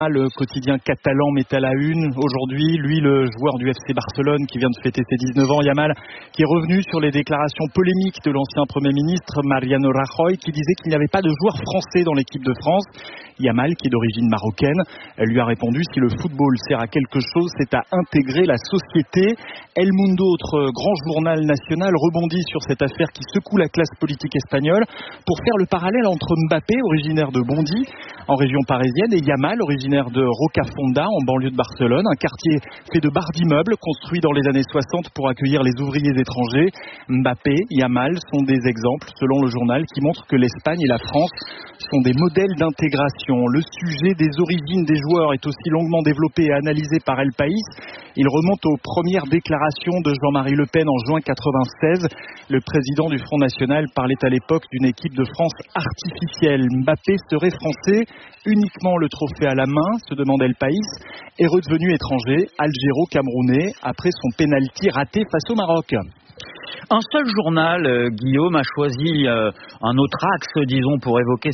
Le quotidien catalan met à la une aujourd'hui, lui le joueur du FC Barcelone qui vient de fêter ses 19 ans, Yamal, qui est revenu sur les déclarations polémiques de l'ancien Premier ministre Mariano Rajoy qui disait qu'il n'y avait pas de joueur français dans l'équipe de France. Yamal, qui est d'origine marocaine, lui a répondu: si le football sert à quelque chose, c'est à intégrer la société. El Mundo, autre grand journal national, rebondit sur cette affaire qui secoue la classe politique espagnole pour faire le parallèle entre Mbappé, originaire de Bondy, en région parisienne, et Yamal, originaire de Rocafonda, en banlieue de Barcelone, un quartier fait de barres d'immeubles construits dans les années 60 pour accueillir les ouvriers étrangers. Mbappé, Yamal sont des exemples, selon le journal, qui montrent que l'Espagne et la France sont des modèles d'intégration. Le sujet des origines des joueurs est aussi longuement développé et analysé par El País. Il remonte aux premières déclarations de Jean-Marie Le Pen en juin 1996. Le président du Front National parlait à l'époque d'une équipe de France artificielle. Mbappé serait français, uniquement le trophée à la main, se demande El País, est redevenu étranger, algéro-camerounais, après son pénalty raté face au Maroc. Un seul journal, Guillaume, a choisi un autre axe, disons, pour évoquer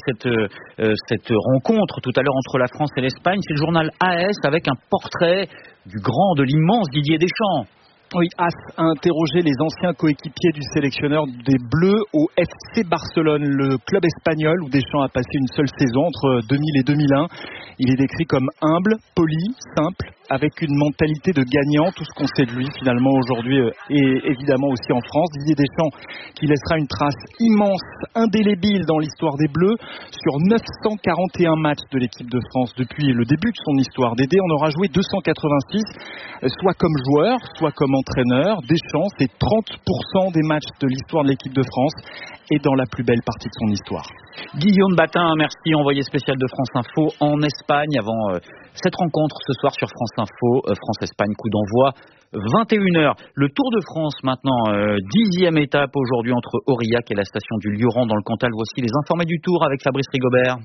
cette rencontre tout à l'heure entre la France et l'Espagne. C'est le journal AS avec un portrait du grand, de l'immense Didier Deschamps. Oui, AS a interrogé les anciens coéquipiers du sélectionneur des Bleus au FC Barcelone, le club espagnol où Deschamps a passé une seule saison entre 2000 et 2001. Il est décrit comme humble, poli, simple, avec une mentalité de gagnant, tout ce qu'on sait de lui finalement aujourd'hui et évidemment aussi en France. Didier Deschamps qui laissera une trace immense, indélébile dans l'histoire des Bleus sur 941 matchs de l'équipe de France depuis le début de son histoire. Dédé en aura joué 286, soit comme joueur, soit comme entraîneur. Deschamps, c'est 30% des matchs de l'histoire de l'équipe de France et dans la plus belle partie de son histoire. Guillaume Batin, merci, envoyé spécial de France Info en Espagne avant cette rencontre ce soir sur France Info. France-Espagne, coup d'envoi 21h. Le Tour de France maintenant, 10e étape aujourd'hui entre Aurillac et la station du Lioran dans le Cantal. Voici les informés du Tour avec Fabrice Rigobert.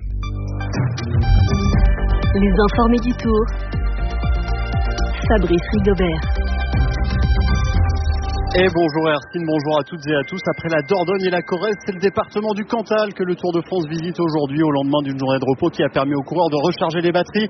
Les informés du Tour, Fabrice Rigobert. Et bonjour Erskine, bonjour à toutes et à tous. Après la Dordogne et la Corrèze, c'est le département du Cantal que le Tour de France visite aujourd'hui au lendemain d'une journée de repos qui a permis aux coureurs de recharger les batteries.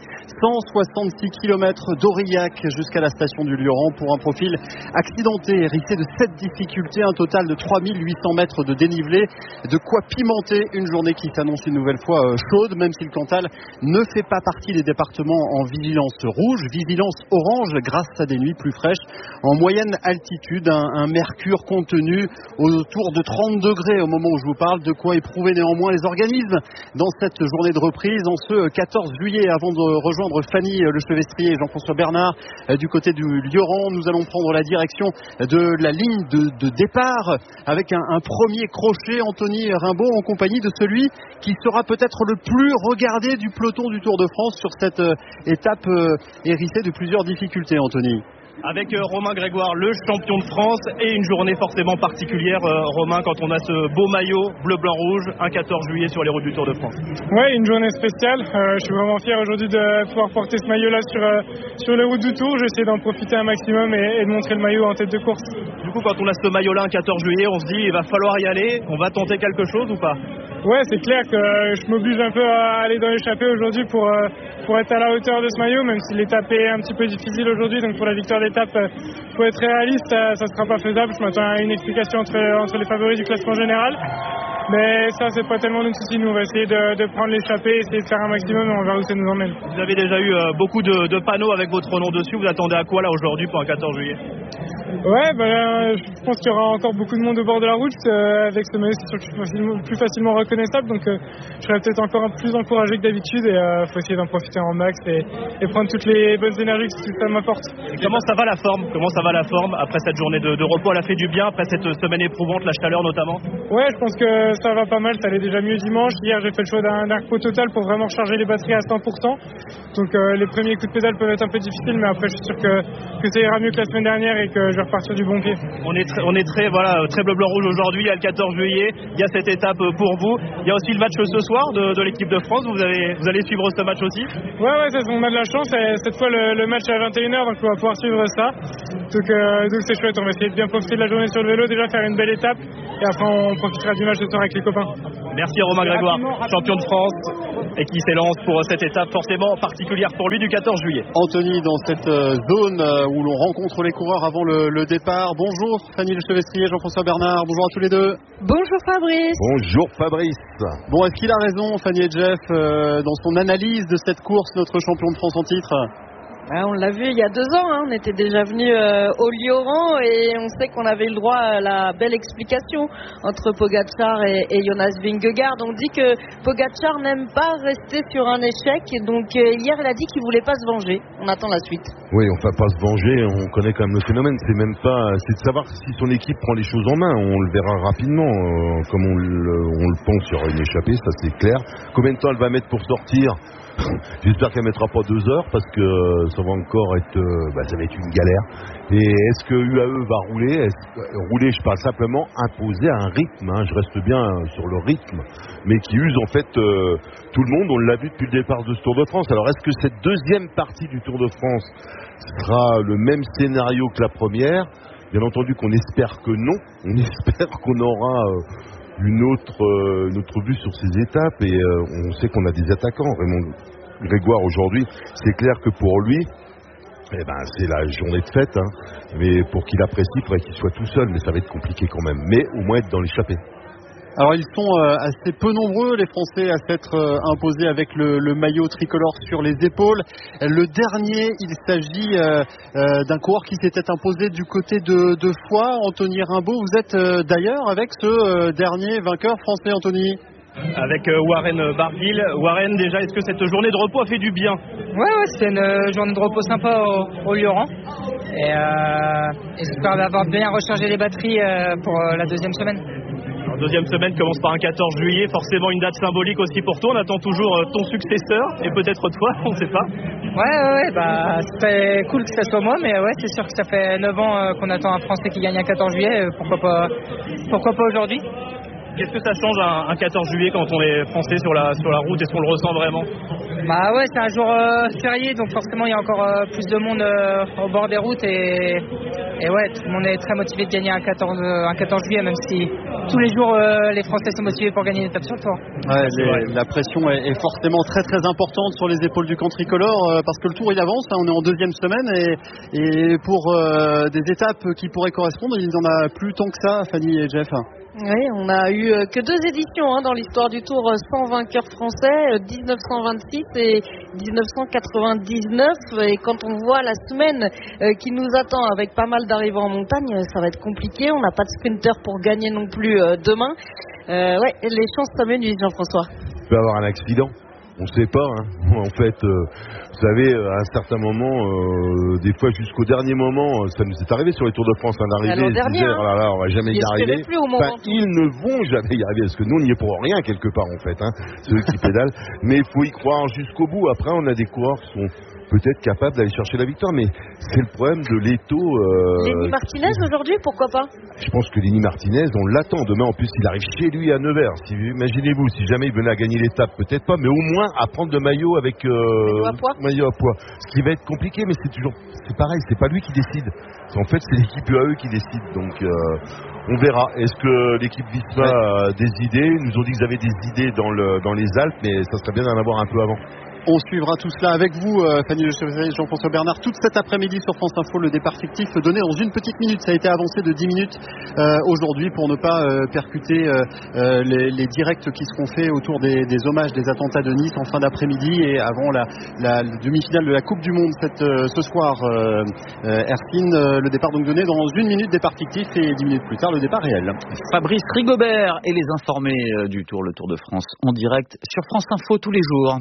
166 km d'Aurillac jusqu'à la station du Lioran pour un profil accidenté, hérissé de 7 difficultés, un total de 3800 mètres de dénivelé. De quoi pimenter une journée qui s'annonce une nouvelle fois chaude, même si le Cantal ne fait pas partie des départements en vigilance rouge, vigilance orange grâce à des nuits plus fraîches. En moyenne altitude, un mercure contenu autour de 30 degrés au moment où je vous parle, de quoi éprouver néanmoins les organismes dans cette journée de reprise en ce 14 juillet. Avant de rejoindre Fanny Lechevestrier et Jean-François Bernard du côté du Lioran, nous allons prendre la direction de la ligne de départ avec un premier crochet, Anthony Rimbaud, en compagnie de celui qui sera peut-être le plus regardé du peloton du Tour de France sur cette étape hérissée de plusieurs difficultés, Anthony. Avec Romain Grégoire, le champion de France, et une journée forcément particulière, Romain, quand on a ce beau maillot bleu-blanc-rouge, un 14 juillet sur les routes du Tour de France. Ouais, une journée spéciale. Je suis vraiment fier aujourd'hui de pouvoir porter ce maillot-là sur les routes du Tour. J'essaie d'en profiter un maximum et de montrer le maillot en tête de course. Du coup, quand on a ce maillot-là, un 14 juillet, on se dit, il va falloir y aller, on va tenter quelque chose ou pas ? Ouais, c'est clair que je m'oblige un peu à aller dans l'échappée aujourd'hui pour être à la hauteur de ce maillot, même si l'étape est un petit peu difficile aujourd'hui. Donc pour la victoire d'étape, faut être réaliste, ça sera pas faisable. Je m'attends à une explication entre les favoris du classement général. Mais ça, c'est pas tellement notre souci. Nous, on va essayer de prendre l'échappée, essayer de faire un maximum et on verra où ça nous emmène. Vous avez déjà eu beaucoup de panneaux avec votre nom dessus. Vous attendez à quoi là aujourd'hui pour un 14 juillet ? Ouais, je pense qu'il y aura encore beaucoup de monde au bord de la route. Avec ce maillot, c'est plus facilement reconnaissable. Donc, je serai peut-être encore plus encouragé que d'habitude. Et faut essayer d'en profiter en max et prendre toutes les bonnes énergies que ça m'apporte. Comment ça va la forme après cette journée de repos? Elle a fait du bien après cette semaine éprouvante, la chaleur notamment? Ouais, je pense que ça va pas mal. Ça allait déjà mieux dimanche. Hier, j'ai fait le choix d'un repos total pour vraiment recharger les batteries à 100%. Donc, les premiers coups de pédale peuvent être un peu difficiles. Mais après, je suis sûr que ça ira mieux que la semaine dernière et que je vais repartir du bon pied. On est très bleu blanc rouge aujourd'hui, il y a le 14 juillet, il y a cette étape pour vous. Il y a aussi le match ce soir de l'équipe de France, vous allez suivre ce match aussi? Ouais, on a de la chance, cette fois le match est à 21h, donc on va pouvoir suivre ça. Donc c'est chouette, on va essayer de bien profiter de la journée sur le vélo, déjà faire une belle étape et après on profitera du match ce soir avec les copains. Merci Romain Grégoire, champion de France et qui s'élance pour cette étape forcément particulière pour lui du 14 juillet. Anthony, dans cette zone où l'on rencontre les coureurs avant le départ. Bonjour Fanny Lechevestrier, Jean-François Bernard, bonjour à tous les deux. Bonjour Fabrice. Bonjour Fabrice. Bon, est-ce qu'il a raison, Fanny et Jeff, dans son analyse de cette course, notre champion de France en titre? On l'a vu il y a 2 ans, on était déjà venu au Lioran et on sait qu'on avait eu le droit à la belle explication entre Pogačar et Jonas Vingegaard. On dit que Pogačar n'aime pas rester sur un échec, donc hier il a dit qu'il voulait pas se venger. On attend la suite. Oui, on ne va pas se venger, on connaît quand même le phénomène, c'est de savoir si son équipe prend les choses en main, on le verra rapidement, comme on le pense sur une échappée, ça c'est clair. Combien de temps elle va mettre pour sortir? J'espère qu'elle ne mettra pas 2 heures parce que ça va encore être, ça va être une galère. Et est-ce que UAE va rouler? Rouler, je parle simplement imposer un rythme, je reste bien sur le rythme, mais qui use en fait tout le monde, on l'a vu depuis le départ de ce Tour de France. Alors est-ce que cette deuxième partie du Tour de France sera le même scénario que la première? Bien entendu qu'on espère que non, on espère qu'on aura une autre vue sur ces étapes et on sait qu'on a des attaquants. Raymond Grégoire aujourd'hui, c'est clair que pour lui, c'est la journée de fête, mais pour qu'il apprécie, il faudrait qu'il soit tout seul, mais ça va être compliqué quand même, mais au moins être dans l'échappée. Alors ils sont assez peu nombreux les Français à s'être imposés avec le maillot tricolore sur les épaules. Le dernier, il s'agit d'un coureur qui s'était imposé du côté de Foix, Anthony Rimbaud. Vous êtes d'ailleurs avec ce dernier vainqueur français, Anthony? Avec Warren Barguil. Warren, déjà, est-ce que cette journée de repos a fait du bien? Ouais, c'était une journée de repos sympa au Lioran. Et j'espère d'avoir bien rechargé les batteries pour la deuxième semaine. Alors, deuxième semaine commence par un 14 juillet, forcément une date symbolique aussi pour toi. On attend toujours ton successeur et peut-être toi, on ne sait pas. Ouais, c'est cool que ça soit moi, mais ouais, c'est sûr que ça fait 9 ans qu'on attend un Français qui gagne un 14 juillet. Pourquoi pas aujourd'hui? Qu'est-ce que ça change un 14 juillet quand on est français sur la route? Est-ce qu'on le ressent vraiment? Ouais, c'est un jour férié, donc forcément il y a encore plus de monde au bord des routes et ouais, tout le monde est très motivé de gagner un 14 juillet, même si tous les jours les Français sont motivés pour gagner une étape sur le tour. Ouais, la pression est forcément très très importante sur les épaules du camp tricolore parce que le tour il avance, on est en deuxième semaine et pour des étapes qui pourraient correspondre, il n'y en a plus tant que ça, Fanny et Jeff. Oui, on a eu que 2 éditions dans l'histoire du Tour sans vainqueur français, 1926 et 1999. Et quand on voit la semaine qui nous attend avec pas mal d'arrivées en montagne, ça va être compliqué. On n'a pas de sprinter pour gagner non plus demain. Les chances s'amenuisent, Jean-François. Il peut y avoir un accident. On ne sait pas, En fait, vous savez, à un certain moment, des fois jusqu'au dernier moment, ça nous est arrivé sur les Tours de France d'arriver et se dire, on va jamais y arriver. Ils ne vont jamais y arriver, parce que nous, on n'y est pour rien quelque part, en fait. C'est eux qui pédalent. Mais il faut y croire jusqu'au bout. Après, on a des coureurs qui sont peut-être capables d'aller chercher la victoire, mais c'est le problème de l'étau. Lenny Martinez aujourd'hui, pourquoi pas? Je pense que Lenny Martinez, on l'attend demain. En plus, il arrive chez lui à Nevers. Imaginez-vous, si jamais il venait à gagner l'étape, peut-être pas, mais au moins à prendre le maillot avec maillot à poids. Ce qui va être compliqué, mais c'est pareil, c'est pas lui qui décide. En fait, c'est l'équipe UAE qui décide. Donc, on verra. Est-ce que l'équipe Visma a des idées? Ils nous ont dit qu'ils avaient des idées dans les Alpes, mais ça serait bien d'en avoir un peu avant. On suivra tout cela avec vous, Fanny Lechevestrier et Jean-François Bernard, toute cet après-midi sur France Info. Le départ fictif donné dans une petite minute. Ça a été avancé de 10 minutes aujourd'hui pour ne pas percuter les directs qui seront faits autour des hommages des attentats de Nice en fin d'après-midi et avant la demi-finale de la Coupe du Monde ce soir. Erskine, le départ donc donné dans une minute, départ fictif, et 10 minutes plus tard, le départ réel. Fabrice Rigobert et les informés du Tour, le Tour de France, en direct sur France Info tous les jours.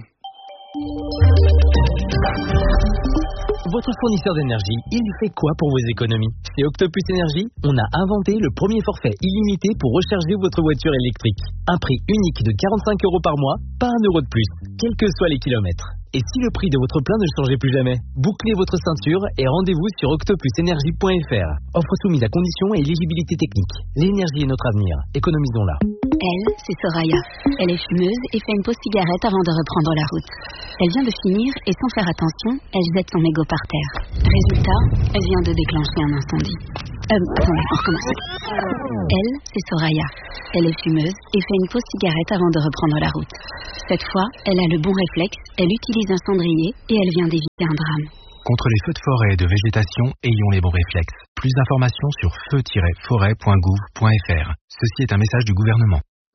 Votre fournisseur d'énergie, il fait quoi pour vos économies? Chez Octopus Énergie, on a inventé le premier forfait illimité pour recharger votre voiture électrique. Un prix unique de 45 € par mois, pas 1 € de plus, quels que soient les kilomètres. Et si le prix de votre plein ne changeait plus jamais? Bouclez votre ceinture et rendez-vous sur octopusenergie.fr. Offre soumise à conditions et éligibilité technique. L'énergie est notre avenir, économisons-la. Elle, c'est Soraya. Elle est fumeuse et fait une pause cigarette avant de reprendre la route. Elle vient de finir et sans faire attention, elle jette son mégot par terre. Résultat, elle vient de déclencher un incendie. Attendez, on recommence. Elle, c'est Soraya. Elle est fumeuse et fait une pause cigarette avant de reprendre la route. Cette fois, elle a le bon réflexe, elle utilise un cendrier et elle vient d'éviter un drame. Contre les feux de forêt et de végétation, ayons les bons réflexes. Plus d'informations sur feu-forêt.gouv.fr. Ceci est un message du gouvernement.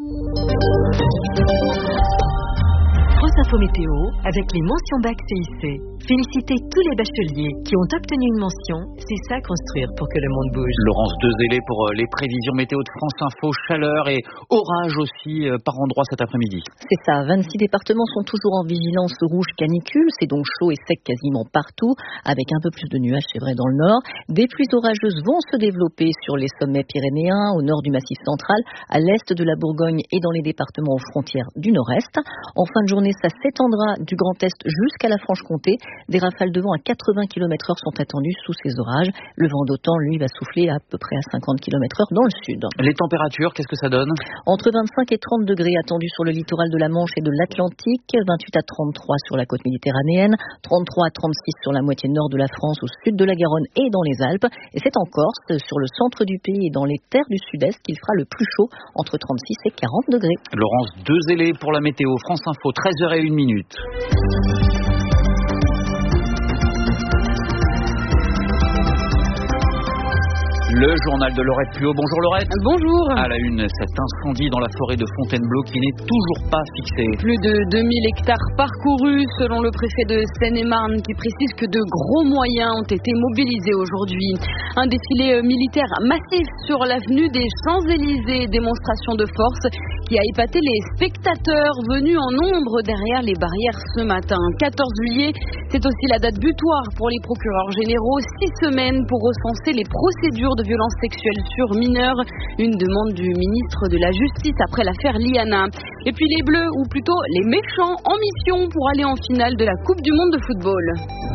France Info Météo avec les mentions bac CIC. Félicitez tous les bacheliers qui ont obtenu une mention. C'est ça construire pour que le monde bouge. Laurence Dezélé pour les prévisions météo de France Info, chaleur et orage aussi par endroits cet après-midi. C'est ça, 26 départements sont toujours en vigilance rouge canicule, c'est donc chaud et sec quasiment partout, avec un peu plus de nuages, c'est vrai, dans le nord. Des pluies orageuses vont se développer sur les sommets pyrénéens, au nord du Massif central, à l'est de la Bourgogne et dans les départements aux frontières du nord-est. En fin de journée, ça s'étendra du Grand Est jusqu'à la Franche-Comté. Des rafales de vent à 80 km/h sont attendues sous ces orages. Le vent d'OTAN, lui, va souffler à peu près à 50 km/h dans le sud. Les températures, qu'est-ce que ça donne ? Entre 25 et 30 degrés attendus sur le littoral de la Manche et de l'Atlantique, 28 à 33 sur la côte méditerranéenne, 33 à 36 sur la moitié nord de la France, au sud de la Garonne et dans les Alpes. Et c'est en Corse, sur le centre du pays et dans les terres du sud-est, qu'il fera le plus chaud, entre 36 et 40 degrés. Laurence Dezélé pour la météo. France Info, 13h01. Le journal de Laurette Puot. Bonjour Laurette. Bonjour. À la une, cet incendie dans la forêt de Fontainebleau qui n'est toujours pas fixé. Plus de 2000 hectares parcourus selon le préfet de Seine-et-Marne qui précise que de gros moyens ont été mobilisés aujourd'hui. Un défilé militaire massif sur l'avenue des Champs-Élysées, démonstration de force qui a épaté les spectateurs venus en nombre derrière les barrières ce matin. 14 juillet, c'est aussi la date butoir pour les procureurs généraux. 6 semaines pour recenser les procédures de violences sexuelles sur mineurs. Une demande du ministre de la Justice après l'affaire Liana. Et puis les Bleus, ou plutôt les méchants, en mission pour aller en finale de la Coupe du Monde de football.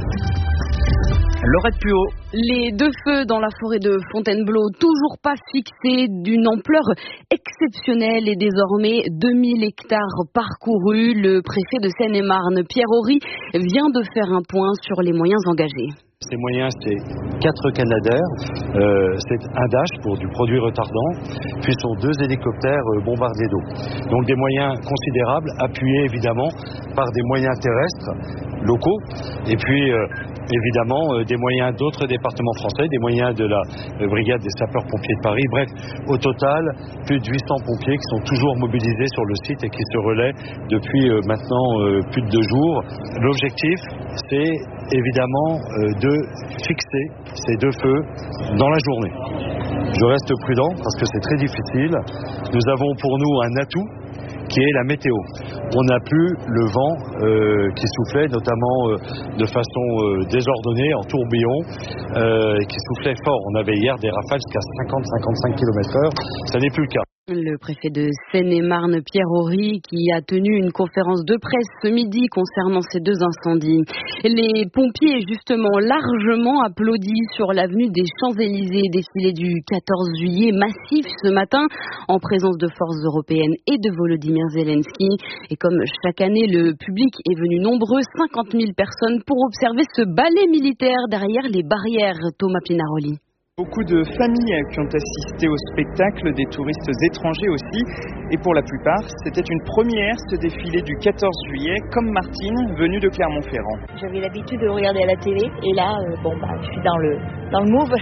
Laurette Puot. Les deux feux dans la forêt de Fontainebleau, toujours pas fixés, d'une ampleur exceptionnelle et désormais 2000 hectares parcourus. Le préfet de Seine-et-Marne, Pierre Horry, vient de faire un point sur les moyens engagés. Ces moyens, c'est 4 Canadair, c'est un Dash pour du produit retardant, puis sont 2 hélicoptères bombardiers d'eau. Donc des moyens considérables, appuyés évidemment par des moyens terrestres locaux, et puis évidemment des moyens d'autres départements français, des moyens de la brigade des sapeurs-pompiers de Paris. Bref, au total, plus de 800 pompiers qui sont toujours mobilisés sur le site et qui se relaient depuis maintenant plus de 2 jours. L'objectif, c'est évidemment de fixer ces 2 feux dans la journée. Je reste prudent parce que c'est très difficile. Nous avons pour nous un atout qui est la météo. On n'a plus le vent qui soufflait, notamment de façon désordonnée, en tourbillon, qui soufflait fort. On avait hier des rafales jusqu'à 50-55 km/h. Ça n'est plus le cas. Le préfet de Seine-et-Marne, Pierre Horry, qui a tenu une conférence de presse ce midi concernant ces 2 incendies. Les pompiers, justement, largement applaudis sur l'avenue des Champs-Élysées, défilé du 14 juillet, massif ce matin, en présence de forces européennes et de Volodymyr Zelensky. Et comme chaque année, le public est venu nombreux, 50 000 personnes, pour observer ce ballet militaire derrière les barrières. Thomas Pinaroli. Beaucoup de familles qui ont assisté au spectacle, des touristes étrangers aussi. Et pour la plupart, c'était une première, ce défilé du 14 juillet, comme Martine, venue de Clermont-Ferrand. J'avais l'habitude de regarder à la télé et là, je suis dans le move.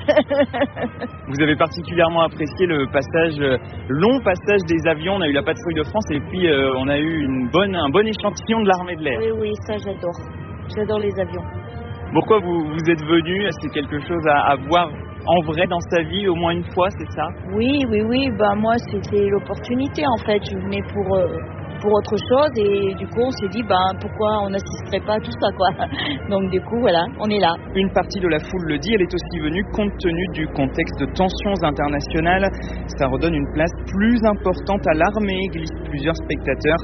Vous avez particulièrement apprécié le long passage des avions. On a eu la patrouille de France et puis on a eu un bon échantillon de l'armée de l'air. Oui, ça j'adore. J'adore les avions. Pourquoi vous êtes venu? C'est quelque chose à voir en vrai dans sa vie au moins une fois, c'est ça? Oui. Moi, c'était l'opportunité en fait. Je venais pour autre chose et du coup, on s'est dit pourquoi on n'assisterait pas à tout ça quoi. Donc du coup, voilà, on est là. Une partie de la foule le dit, elle est aussi venue compte tenu du contexte de tensions internationales. Ça redonne une place plus importante à l'armée, glissent plusieurs spectateurs.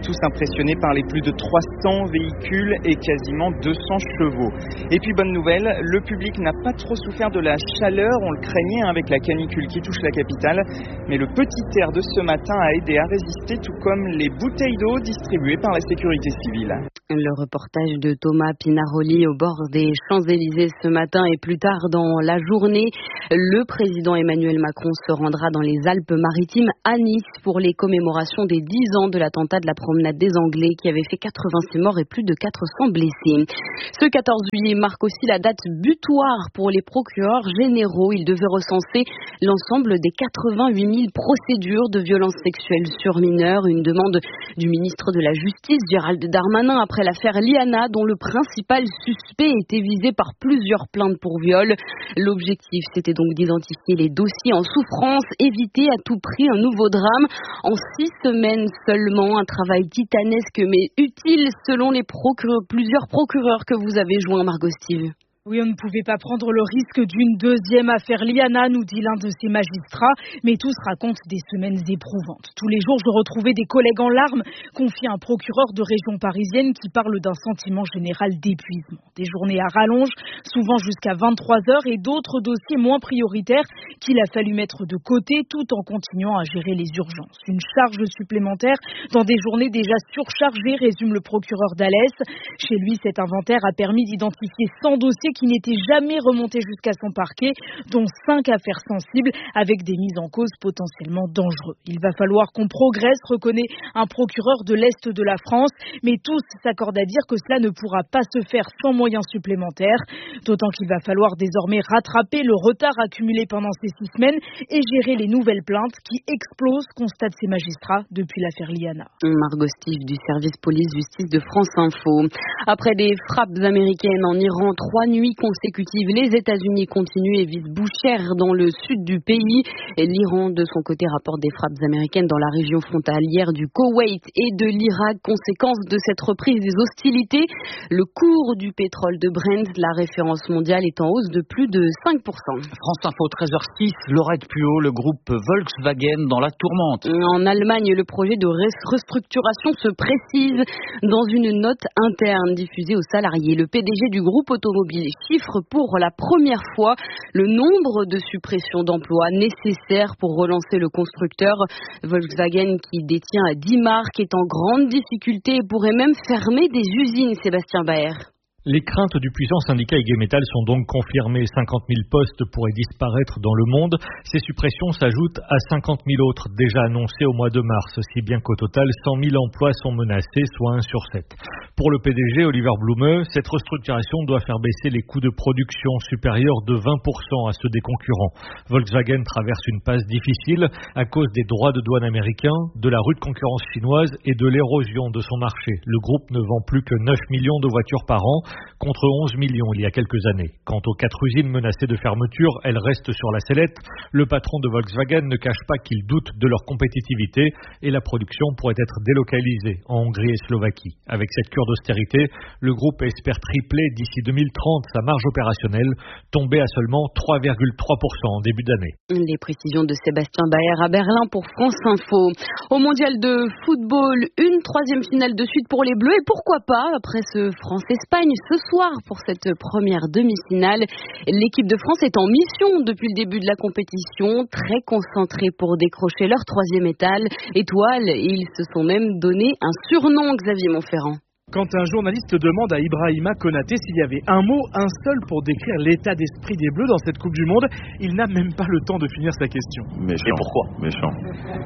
tous impressionnés par les plus de 300 véhicules et quasiment 200 chevaux. Et puis bonne nouvelle, le public n'a pas trop souffert de la chaleur, on le craignait avec la canicule qui touche la capitale, mais le petit air de ce matin a aidé à résister, tout comme les bouteilles d'eau distribuées par la sécurité civile. Le reportage de Thomas Pinaroli au bord des Champs-Élysées ce matin, et plus tard dans la journée, le président Emmanuel Macron se rendra dans les Alpes-Maritimes à Nice pour les commémorations des 10 ans de l'attentat de la promenade des Anglais qui avait fait 86 morts et plus de 400 blessés. Ce 14 juillet marque aussi la date butoir pour les procureurs généraux. Ils devaient recenser l'ensemble des 88 000 procédures de violences sexuelles sur mineurs. Une demande du ministre de la Justice, Gérald Darmanin, après l'affaire Liana, dont le principal suspect était visé par plusieurs plaintes pour viol. L'objectif, c'était donc d'identifier les dossiers en souffrance, éviter à tout prix un nouveau drame. En 6 semaines seulement, un travail titanesque mais utile selon les plusieurs procureurs que vous avez joints, Margot Steve. Oui, on ne pouvait pas prendre le risque d'une deuxième affaire Liana, nous dit l'un de ces magistrats, mais tous racontent des semaines éprouvantes. Tous les jours, je retrouvais des collègues en larmes, confie un procureur de région parisienne qui parle d'un sentiment général d'épuisement. Des journées à rallonge, souvent jusqu'à 23 heures, et d'autres dossiers moins prioritaires qu'il a fallu mettre de côté tout en continuant à gérer les urgences. Une charge supplémentaire dans des journées déjà surchargées, résume le procureur d'Alès. Chez lui, cet inventaire a permis d'identifier 100 dossiers qui n'étaient jamais remontés jusqu'à son parquet, dont 5 affaires sensibles avec des mises en cause potentiellement dangereux. Il va falloir qu'on progresse, reconnaît un procureur de l'Est de la France, mais tous s'accordent à dire que cela ne pourra pas se faire sans moyens supplémentaires, d'autant qu'il va falloir désormais rattraper le retard accumulé pendant ces 6 semaines et gérer les nouvelles plaintes qui explosent, constatent ces magistrats depuis l'affaire Liana. Margot Steve du service police-justice de France Info. Après des frappes américaines en Iran, 3 nuits consécutives, les États-Unis continuent et visent Boucher dans le sud du pays. Et l'Iran, de son côté, rapporte des frappes américaines dans la région frontalière du Koweït et de l'Irak. Conséquence de cette reprise des hostilités, le cours du pétrole de Brent, la référence mondiale, est en hausse de plus de 5%. France Info 13h06, Laurette Puot, le groupe Volkswagen dans la tourmente. En Allemagne, le projet de restructuration se précise dans une note interne diffusée aux salariés. Le PDG du groupe automobile chiffre pour la première fois le nombre de suppressions d'emplois nécessaires pour relancer le constructeur. Volkswagen, qui détient 10 marques, est en grande difficulté et pourrait même fermer des usines, Sébastien Baer. Les craintes du puissant syndicat IG Metall sont donc confirmées. 50 000 postes pourraient disparaître dans le monde. Ces suppressions s'ajoutent à 50 000 autres déjà annoncées au mois de mars, si bien qu'au total, 100 000 emplois sont menacés, soit 1 sur 7. Pour le PDG, Oliver Blume, cette restructuration doit faire baisser les coûts de production supérieurs de 20% à ceux des concurrents. Volkswagen traverse une passe difficile à cause des droits de douane américains, de la rude concurrence chinoise et de l'érosion de son marché. Le groupe ne vend plus que 9 millions de voitures par an, contre 11 millions il y a quelques années. Quant aux 4 usines menacées de fermeture, elles restent sur la sellette. Le patron de Volkswagen ne cache pas qu'il doute de leur compétitivité et la production pourrait être délocalisée en Hongrie et Slovaquie. Avec cette cure d'austérité, le groupe espère tripler d'ici 2030 sa marge opérationnelle, tombée à seulement 3,3% en début d'année. Les précisions de Sébastien Baer à Berlin pour France Info. Au mondial de football, une 3e finale de suite pour les Bleus, et pourquoi pas après ce France-Espagne ce soir pour cette première demi-finale. L'équipe de France est en mission depuis le début de la compétition, très concentrée pour décrocher leur 3e étoile, et ils se sont même donné un surnom, Xavier Montferrand. Quand un journaliste demande à Ibrahima Konaté s'il y avait un mot, un seul pour décrire l'état d'esprit des Bleus dans cette Coupe du Monde, il n'a même pas le temps de finir sa question. Méchant. Et pourquoi ? Méchant.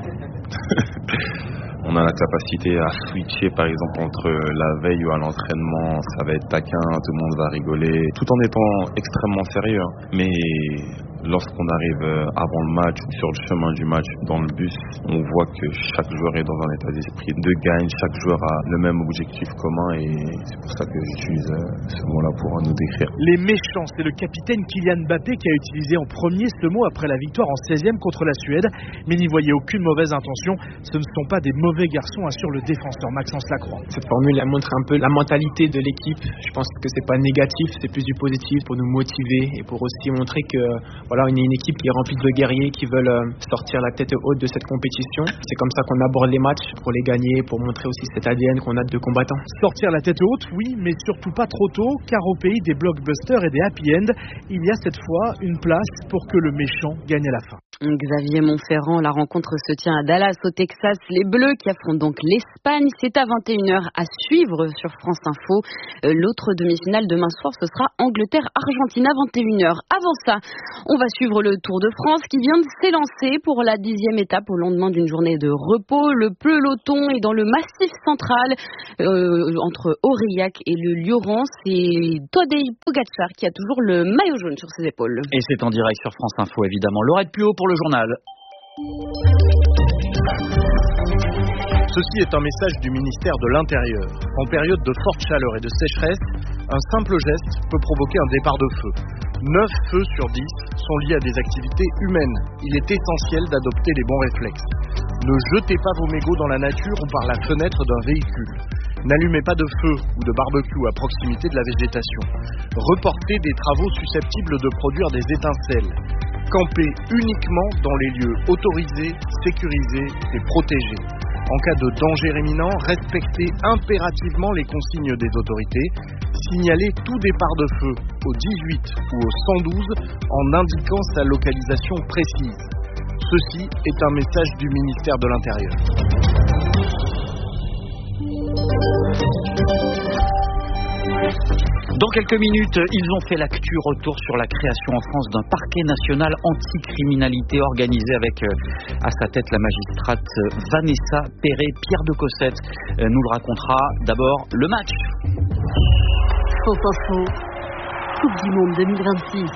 On a la capacité à switcher, par exemple, entre la veille ou à l'entraînement, ça va être taquin, tout le monde va rigoler, tout en étant extrêmement sérieux. Mais lorsqu'on arrive avant le match, sur le chemin du match, dans le bus, on voit que chaque joueur est dans un état d'esprit de gagne, chaque joueur a le même objectif commun, et c'est pour ça que j'utilise ce mot-là pour nous décrire. Les méchants, c'est le capitaine Kylian Mbappé qui a utilisé en premier ce mot après la victoire en 16e contre la Suède, mais n'y voyez aucune mauvaise intention, ce ne sont pas des mauvais garçon, assure le défenseur Maxence Lacroix. Cette formule elle montre un peu la mentalité de l'équipe. Je pense que c'est pas négatif, c'est plus du positif pour nous motiver et pour aussi montrer que voilà, on est une équipe qui est remplie de guerriers qui veulent sortir la tête haute de cette compétition. C'est comme ça qu'on aborde les matchs, pour les gagner, pour montrer aussi cet ADN qu'on a de combattants. Sortir la tête haute, oui, mais surtout pas trop tôt, car au pays des blockbusters et des happy end, il y a cette fois une place pour que le méchant gagne à la fin. Xavier Montferrand, la rencontre se tient à Dallas au Texas. Les Bleus qui affrontent donc l'Espagne, c'est à 21h à suivre sur France Info. L'autre demi-finale demain soir, ce sera Angleterre-Argentine à 21h. Avant ça, on va suivre le Tour de France qui vient de s'élancer pour la 10e étape au lendemain d'une journée de repos. Le peloton est dans le massif central entre Aurillac et le Lioran. C'est Tadej Pogačar qui a toujours le maillot jaune sur ses épaules. Et c'est en direct sur France Info évidemment. Laurette Puot pour le journal. Ceci est un message du ministère de l'Intérieur. En période de forte chaleur et de sécheresse, un simple geste peut provoquer un départ de feu. 9 feux sur 10 sont liés à des activités humaines. Il est essentiel d'adopter les bons réflexes. Ne jetez pas vos mégots dans la nature ou par la fenêtre d'un véhicule. N'allumez pas de feu ou de barbecue à proximité de la végétation. Reportez des travaux susceptibles de produire des étincelles. Campez uniquement dans les lieux autorisés, sécurisés et protégés. En cas de danger imminent, respectez impérativement les consignes des autorités. Signalez tout départ de feu au 18 ou au 112 en indiquant sa localisation précise. Ceci est un message du ministère de l'Intérieur. Dans quelques minutes, ils ont fait l'actu. Retour sur la création en France d'un parquet national anti-criminalité organisé avec à sa tête la magistrate Vanessa Perret. Pierre de Cossette nous le racontera. D'abord, le match. France Info, Coupe du Monde 2026.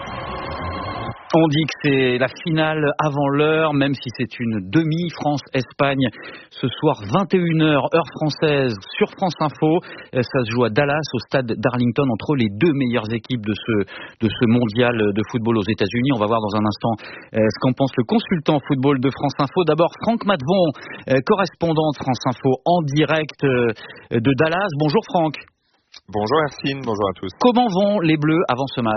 On dit que c'est la finale avant l'heure, même si c'est une demi France-Espagne. Ce soir, 21h, heure française, sur France Info. Ça se joue à Dallas, au stade d'Arlington, entre les deux meilleures équipes de ce mondial de football aux États-Unis. On va voir dans un instant ce qu'en pense le consultant football de France Info. D'abord, Franck Matvon, correspondant de France Info en direct de Dallas. Bonjour Franck. Bonjour Hercine, bonjour à tous. Comment vont les Bleus avant ce match ?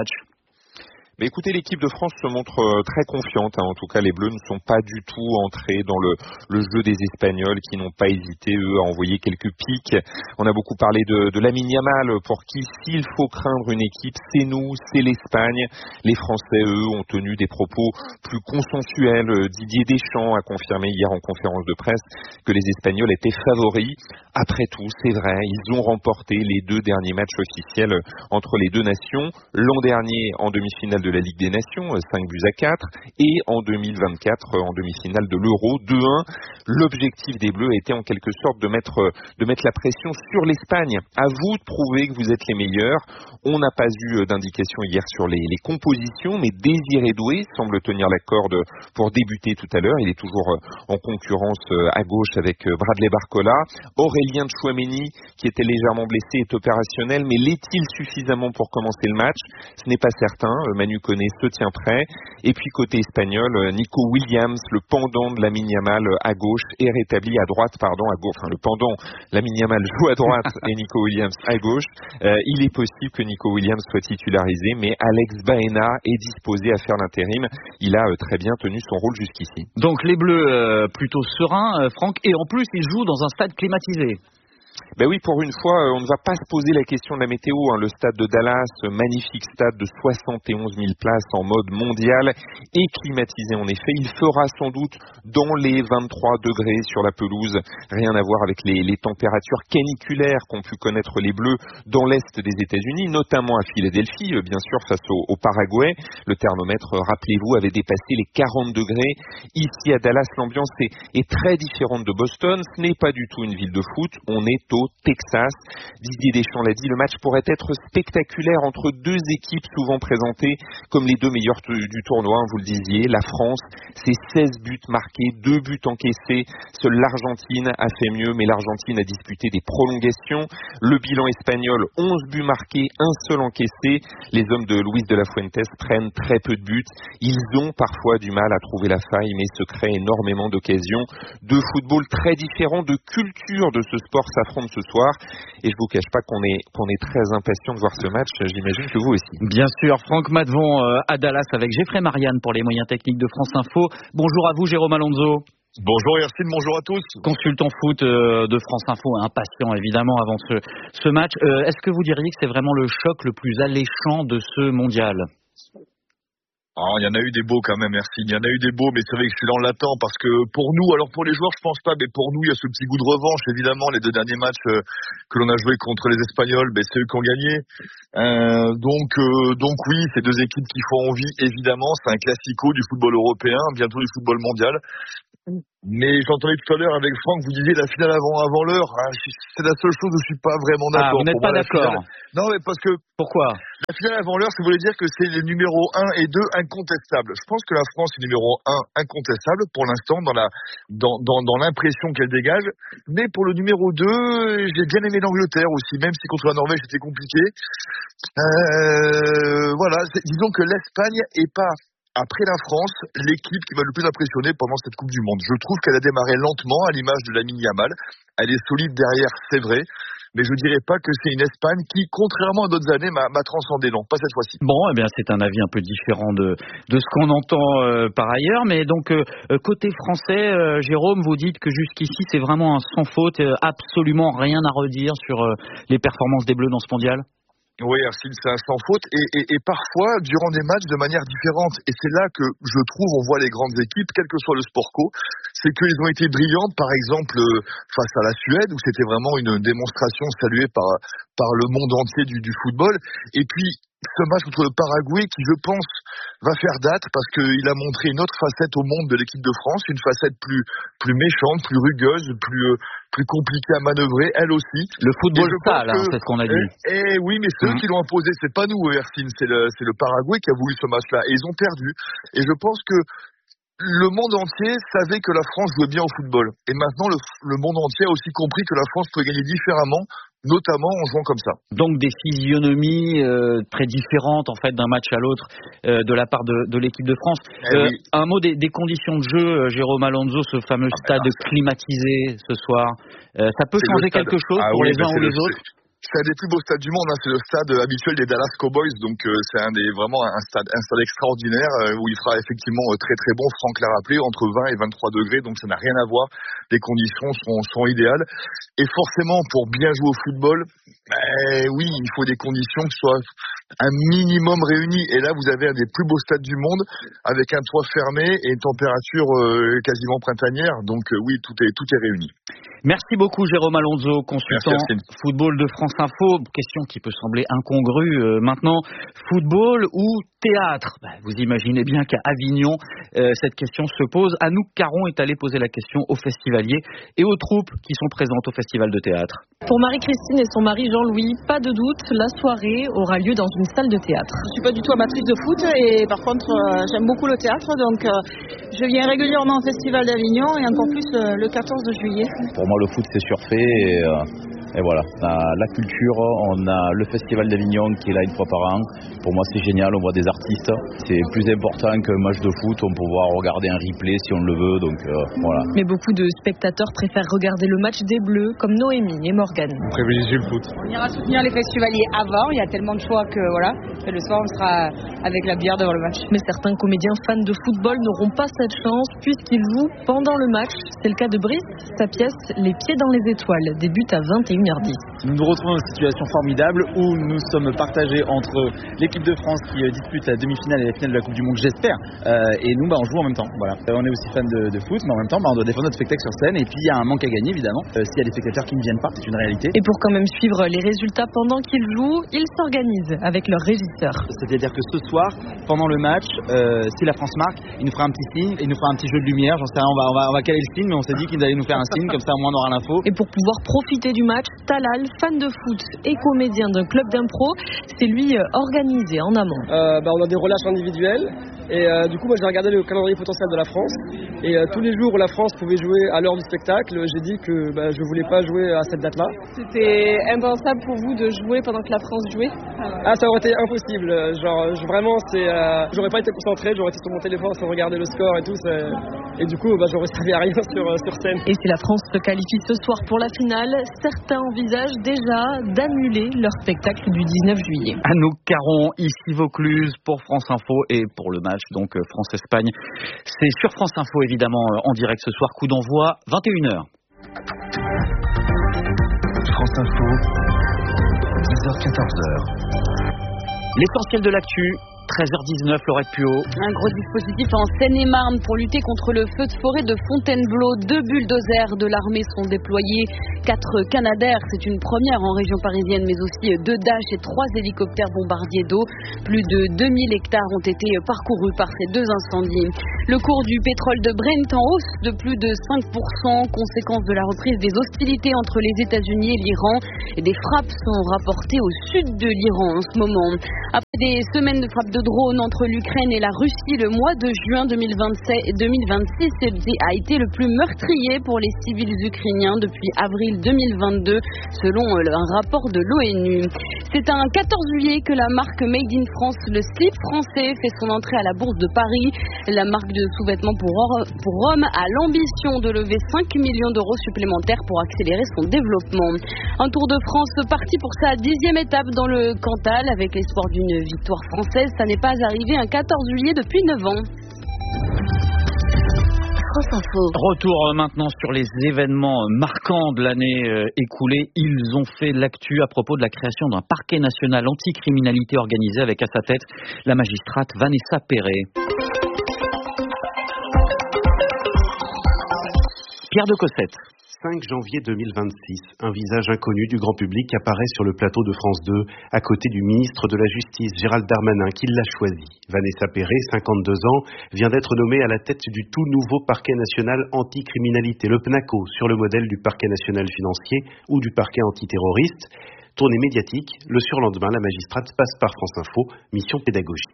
Mais écoutez, l'équipe de France se montre très confiante. En tout cas, les Bleus ne sont pas du tout entrés dans le jeu des Espagnols qui n'ont pas hésité, eux, à envoyer quelques piques. On a beaucoup parlé de Lamine Yamal, pour qui, s'il faut craindre une équipe, c'est nous, c'est l'Espagne. Les Français, eux, ont tenu des propos plus consensuels. Didier Deschamps a confirmé hier en conférence de presse que les Espagnols étaient favoris. Après tout, c'est vrai, ils ont remporté les 2 derniers matchs officiels entre les deux nations. L'an dernier, en demi-finale de la Ligue des Nations, 5-4, et en 2024, en demi-finale de l'Euro, 2-1. L'objectif des Bleus était en quelque sorte de mettre la pression sur l'Espagne. À vous de prouver que vous êtes les meilleurs. On n'a pas eu d'indication hier sur les compositions, mais Désiré Doué semble tenir la corde pour débuter tout à l'heure. Il est toujours en concurrence à gauche avec Bradley Barcola. Aurélien Tchouaméni, qui était légèrement blessé, est opérationnel, mais l'est-il suffisamment pour commencer le match ? Ce n'est pas certain. Manu Koné se tient prêt. Et puis côté espagnol, Nico Williams, le pendant de Lamine Yamal à gauche, est rétabli à droite, à gauche. Enfin, le pendant, Lamine Yamal joue à droite et Nico Williams à gauche. Il est possible que Nico Williams soit titularisé, mais Alex Baena est disposé à faire l'intérim. Il a très bien tenu son rôle jusqu'ici. Donc les Bleus plutôt sereins, Franck, et en plus ils jouent dans un stade climatisé. Ben oui, pour une fois, on ne va pas se poser la question de la météo. Le stade de Dallas, magnifique stade de 71 000 places en mode mondial et climatisé en effet. Il fera sans doute dans les 23 degrés sur la pelouse. Rien à voir avec les températures caniculaires qu'ont pu connaître les Bleus dans l'Est des États-Unis, notamment à Philadelphie, bien sûr, face au Paraguay. Le thermomètre, rappelez-vous, avait dépassé les 40 degrés. Ici à Dallas, l'ambiance est très différente de Boston. Ce n'est pas du tout une ville de foot. On est Loreto, Texas. Didier Deschamps l'a dit, le match pourrait être spectaculaire entre deux équipes souvent présentées comme les deux meilleures du tournoi, vous le disiez. La France, c'est 16 buts marqués, 2 buts encaissés. Seule l'Argentine a fait mieux, mais l'Argentine a disputé des prolongations. Le bilan espagnol, 11 buts marqués, un seul encaissé. Les hommes de Luis de la Fuente prennent très peu de buts. Ils ont parfois du mal à trouver la faille, mais se créent énormément d'occasions. Deux footballs très différents, de culture de ce sport s'affrontent ce soir. Et je vous cache pas qu'on est très impatient de voir ce match. J'imagine que vous aussi. Bien sûr, Franck Madvon à Dallas avec Geoffrey Marianne pour les moyens techniques de France Info. Bonjour à vous, Jérôme Alonso. Bonjour Yacine, bonjour à tous. Consultant foot de France Info, impatient évidemment avant ce match. Est-ce que vous diriez que c'est vraiment le choc le plus alléchant de ce mondial ? Il y en a eu des beaux quand même, merci. Il y en a eu des beaux, mais c'est vrai que je suis dans l'attente parce que pour nous, alors pour les joueurs, je pense pas, mais pour nous, il y a ce petit goût de revanche, évidemment. Les 2 derniers matchs que l'on a joués contre les Espagnols, c'est eux qui ont gagné. Donc oui, c'est 2 équipes qui font envie, évidemment. C'est un classico du football européen, bientôt du football mondial. Mais j'entendais tout à l'heure avec Franck, vous disiez la finale avant l'heure. C'est la seule chose où je suis pas vraiment d'accord. Vous n'êtes pas d'accord? Non, mais parce que... Pourquoi? La finale avant l'heure, ça voulait dire que c'est les numéros 1 et 2 incontestables. Je pense que la France est numéro 1 incontestable pour l'instant dans l'impression qu'elle dégage. Mais pour le numéro 2, j'ai bien aimé l'Angleterre aussi, même si contre la Norvège c'était compliqué. Voilà, disons que l'Espagne est pas... Après la France, l'équipe qui m'a le plus impressionné pendant cette Coupe du Monde. Je trouve qu'elle a démarré lentement à l'image de Lamine Yamal. Elle est solide derrière, c'est vrai. Mais je dirais pas que c'est une Espagne qui, contrairement à d'autres années, m'a transcendé. Non, pas cette fois-ci. Bon, eh bien, c'est un avis un peu différent de ce qu'on entend par ailleurs. Mais donc, côté français, Jérôme, vous dites que jusqu'ici, c'est vraiment un sans faute, absolument rien à redire sur les performances des Bleus dans ce mondial? Oui, Arsène, c'est un sans faute et parfois durant des matchs de manière différente. Et c'est là que je trouve on voit les grandes équipes, quel que soit le sport co, c'est qu'ils ont été brillantes, par exemple face à la Suède où c'était vraiment une démonstration saluée par le monde entier du football. Et puis ce match contre le Paraguay qui, je pense, va faire date parce qu'il a montré une autre facette au monde de l'équipe de France, une facette plus méchante, plus rugueuse, plus compliquée à manœuvrer, elle aussi. Le football sale, c'est ce qu'on a dit. Et oui, mais c'est eux qui l'ont imposé, c'est pas nous, Ercine, c'est le Paraguay qui a voulu ce match-là, et ils ont perdu. Et je pense que le monde entier savait que la France jouait bien au football. Et maintenant, le monde entier a aussi compris que la France peut gagner différemment, notamment en jouant comme ça. Donc des physionomies très différentes en fait d'un match à l'autre de la part de l'équipe de France. Oui. Un mot des conditions de jeu, Jérôme Alonso, ce fameux stade climatisé ce soir. Ça peut changer quelque chose pour les uns ou les autres? C'est un des plus beaux stades du monde, c'est le stade habituel des Dallas Cowboys, donc c'est vraiment un stade extraordinaire où il fera effectivement très très bon. Franck l'a rappelé, entre 20 et 23 degrés, donc ça n'a rien à voir. Les conditions sont idéales. Et forcément, pour bien jouer au football, oui, il faut des conditions qui soient un minimum réunies. Et là, vous avez un des plus beaux stades du monde, avec un toit fermé et une température quasiment printanière. Donc oui, tout est réuni. Merci beaucoup Jérôme Alonso, consultant football de France Info. Question qui peut sembler incongrue maintenant. Football ou théâtre? Vous imaginez bien qu'à Avignon, cette question se pose. Anouk Caron est allée poser la question aux festivaliers et aux troupes qui sont présentes au festival de théâtre. Pour Marie-Christine et son mari Jean-Louis, pas de doute, la soirée aura lieu dans une salle de théâtre. Je suis pas du tout amatrice de foot et par contre j'aime beaucoup le théâtre, donc je viens régulièrement au festival d'Avignon et encore plus le 14 juillet. Pour moi le foot c'est surfait et voilà, on a la culture, on a le festival d'Avignon qui est là une fois par an. Pour moi c'est génial, on voit des artistes, c'est plus important qu'un match de foot, on peut pouvoir regarder un replay si on le veut, donc voilà. Mais beaucoup de spectateurs préfèrent regarder le match des Bleus comme Noémie et Morgane. On privilégie le foot. On ira soutenir les festivaliers avant, il y a tellement de choix que voilà, et le soir on sera avec la bière devant le match. Mais certains comédiens fans de football n'auront pas cette chance puisqu'ils jouent pendant le match. C'est le cas de Brice, sa pièce Les Pieds dans les étoiles débute à 21h10. Nous nous retrouvons dans une situation formidable où nous sommes partagés entre l'équipe de France qui dispute la demi-finale et la finale de la Coupe du Monde, j'espère, et nous on joue en même temps. Voilà. On est aussi fan de foot, mais en même temps on doit défendre notre spectacle sur scène et puis il y a un manque à gagner évidemment. S'il y a des spectateurs qui ne viennent pas, c'est une réalité. Et pour quand même suivre les résultats pendant qu'ils jouent, ils s'organisent avec leur régisseur. C'est-à-dire que ce soir, pendant le match, si la France marque, il nous fera un petit signe, il nous fera un petit jeu de lumière, j'en sais rien, on va caler le signe, mais on s'est dit qu'il allait nous faire un signe, comme ça au moins on aura l'info. Et pour pouvoir profiter du match, Talal, fan de foot et comédien d'un club d'impro, c'est lui organisé en amont. On a des relâches individuelles et du coup moi j'ai regardé le calendrier potentiel de la France et tous les jours où la France pouvait jouer à l'heure du spectacle, j'ai dit que je voulais pas jouer à cette date-là. C'était impensable pour vous de jouer pendant que la France jouait? Ça aurait été impossible, vraiment j'aurais pas été concentré, j'aurais été sur mon téléphone sans regarder le score et tout, et du coup j'aurais servi à rien sur scène. Et si la France se qualifie ce soir pour la finale, certains envisagent déjà d'annuler leur spectacle du 19 juillet. Anouk Caron, ici Vaucluse pour France Info et pour le match donc France-Espagne. C'est sur France Info évidemment en direct ce soir, coup d'envoi 21h. France Info, 10h-14h. L'essentiel de l'actu. 13h19, Laurette Puot. Un gros dispositif en Seine-et-Marne pour lutter contre le feu de forêt de Fontainebleau. 2 bulldozers de l'armée sont déployés, 4 Canadair, c'est une première en région parisienne, mais aussi 2 Dash et 3 hélicoptères bombardiers d'eau. Plus de 2000 hectares ont été parcourus par ces 2 incendies. Le cours du pétrole de Brent en hausse de plus de 5%, conséquence de la reprise des hostilités entre les États-Unis et l'Iran. Et des frappes sont rapportées au sud de l'Iran en ce moment. Après des semaines de frappes de drones entre l'Ukraine et la Russie, le mois de juin 2026 a été le plus meurtrier pour les civils ukrainiens depuis avril 2022, selon un rapport de l'ONU. C'est un 14 juillet que la marque Made in France, le slip français, fait son entrée à la Bourse de Paris. La marque de sous-vêtements pour hommes a l'ambition de lever 5 millions d'euros supplémentaires pour accélérer son développement. Un Tour de France parti pour sa 10e étape dans le Cantal avec l'espoir d'une victoire française. Ça n'est pas arrivé un 14 juillet depuis 9 ans. Retour maintenant sur les événements marquants de l'année écoulée. Ils ont fait l'actu à propos de la création d'un parquet national anticriminalité organisé avec à sa tête la magistrate Vanessa Perret. Pierre de Cossette. 5 janvier 2026, un visage inconnu du grand public apparaît sur le plateau de France 2, à côté du ministre de la Justice, Gérald Darmanin, qui l'a choisi. Vanessa Perret, 52 ans, vient d'être nommée à la tête du tout nouveau parquet national anticriminalité, le PNACO, sur le modèle du parquet national financier ou du parquet antiterroriste. Tournée médiatique, le surlendemain, la magistrate passe par France Info, mission pédagogie.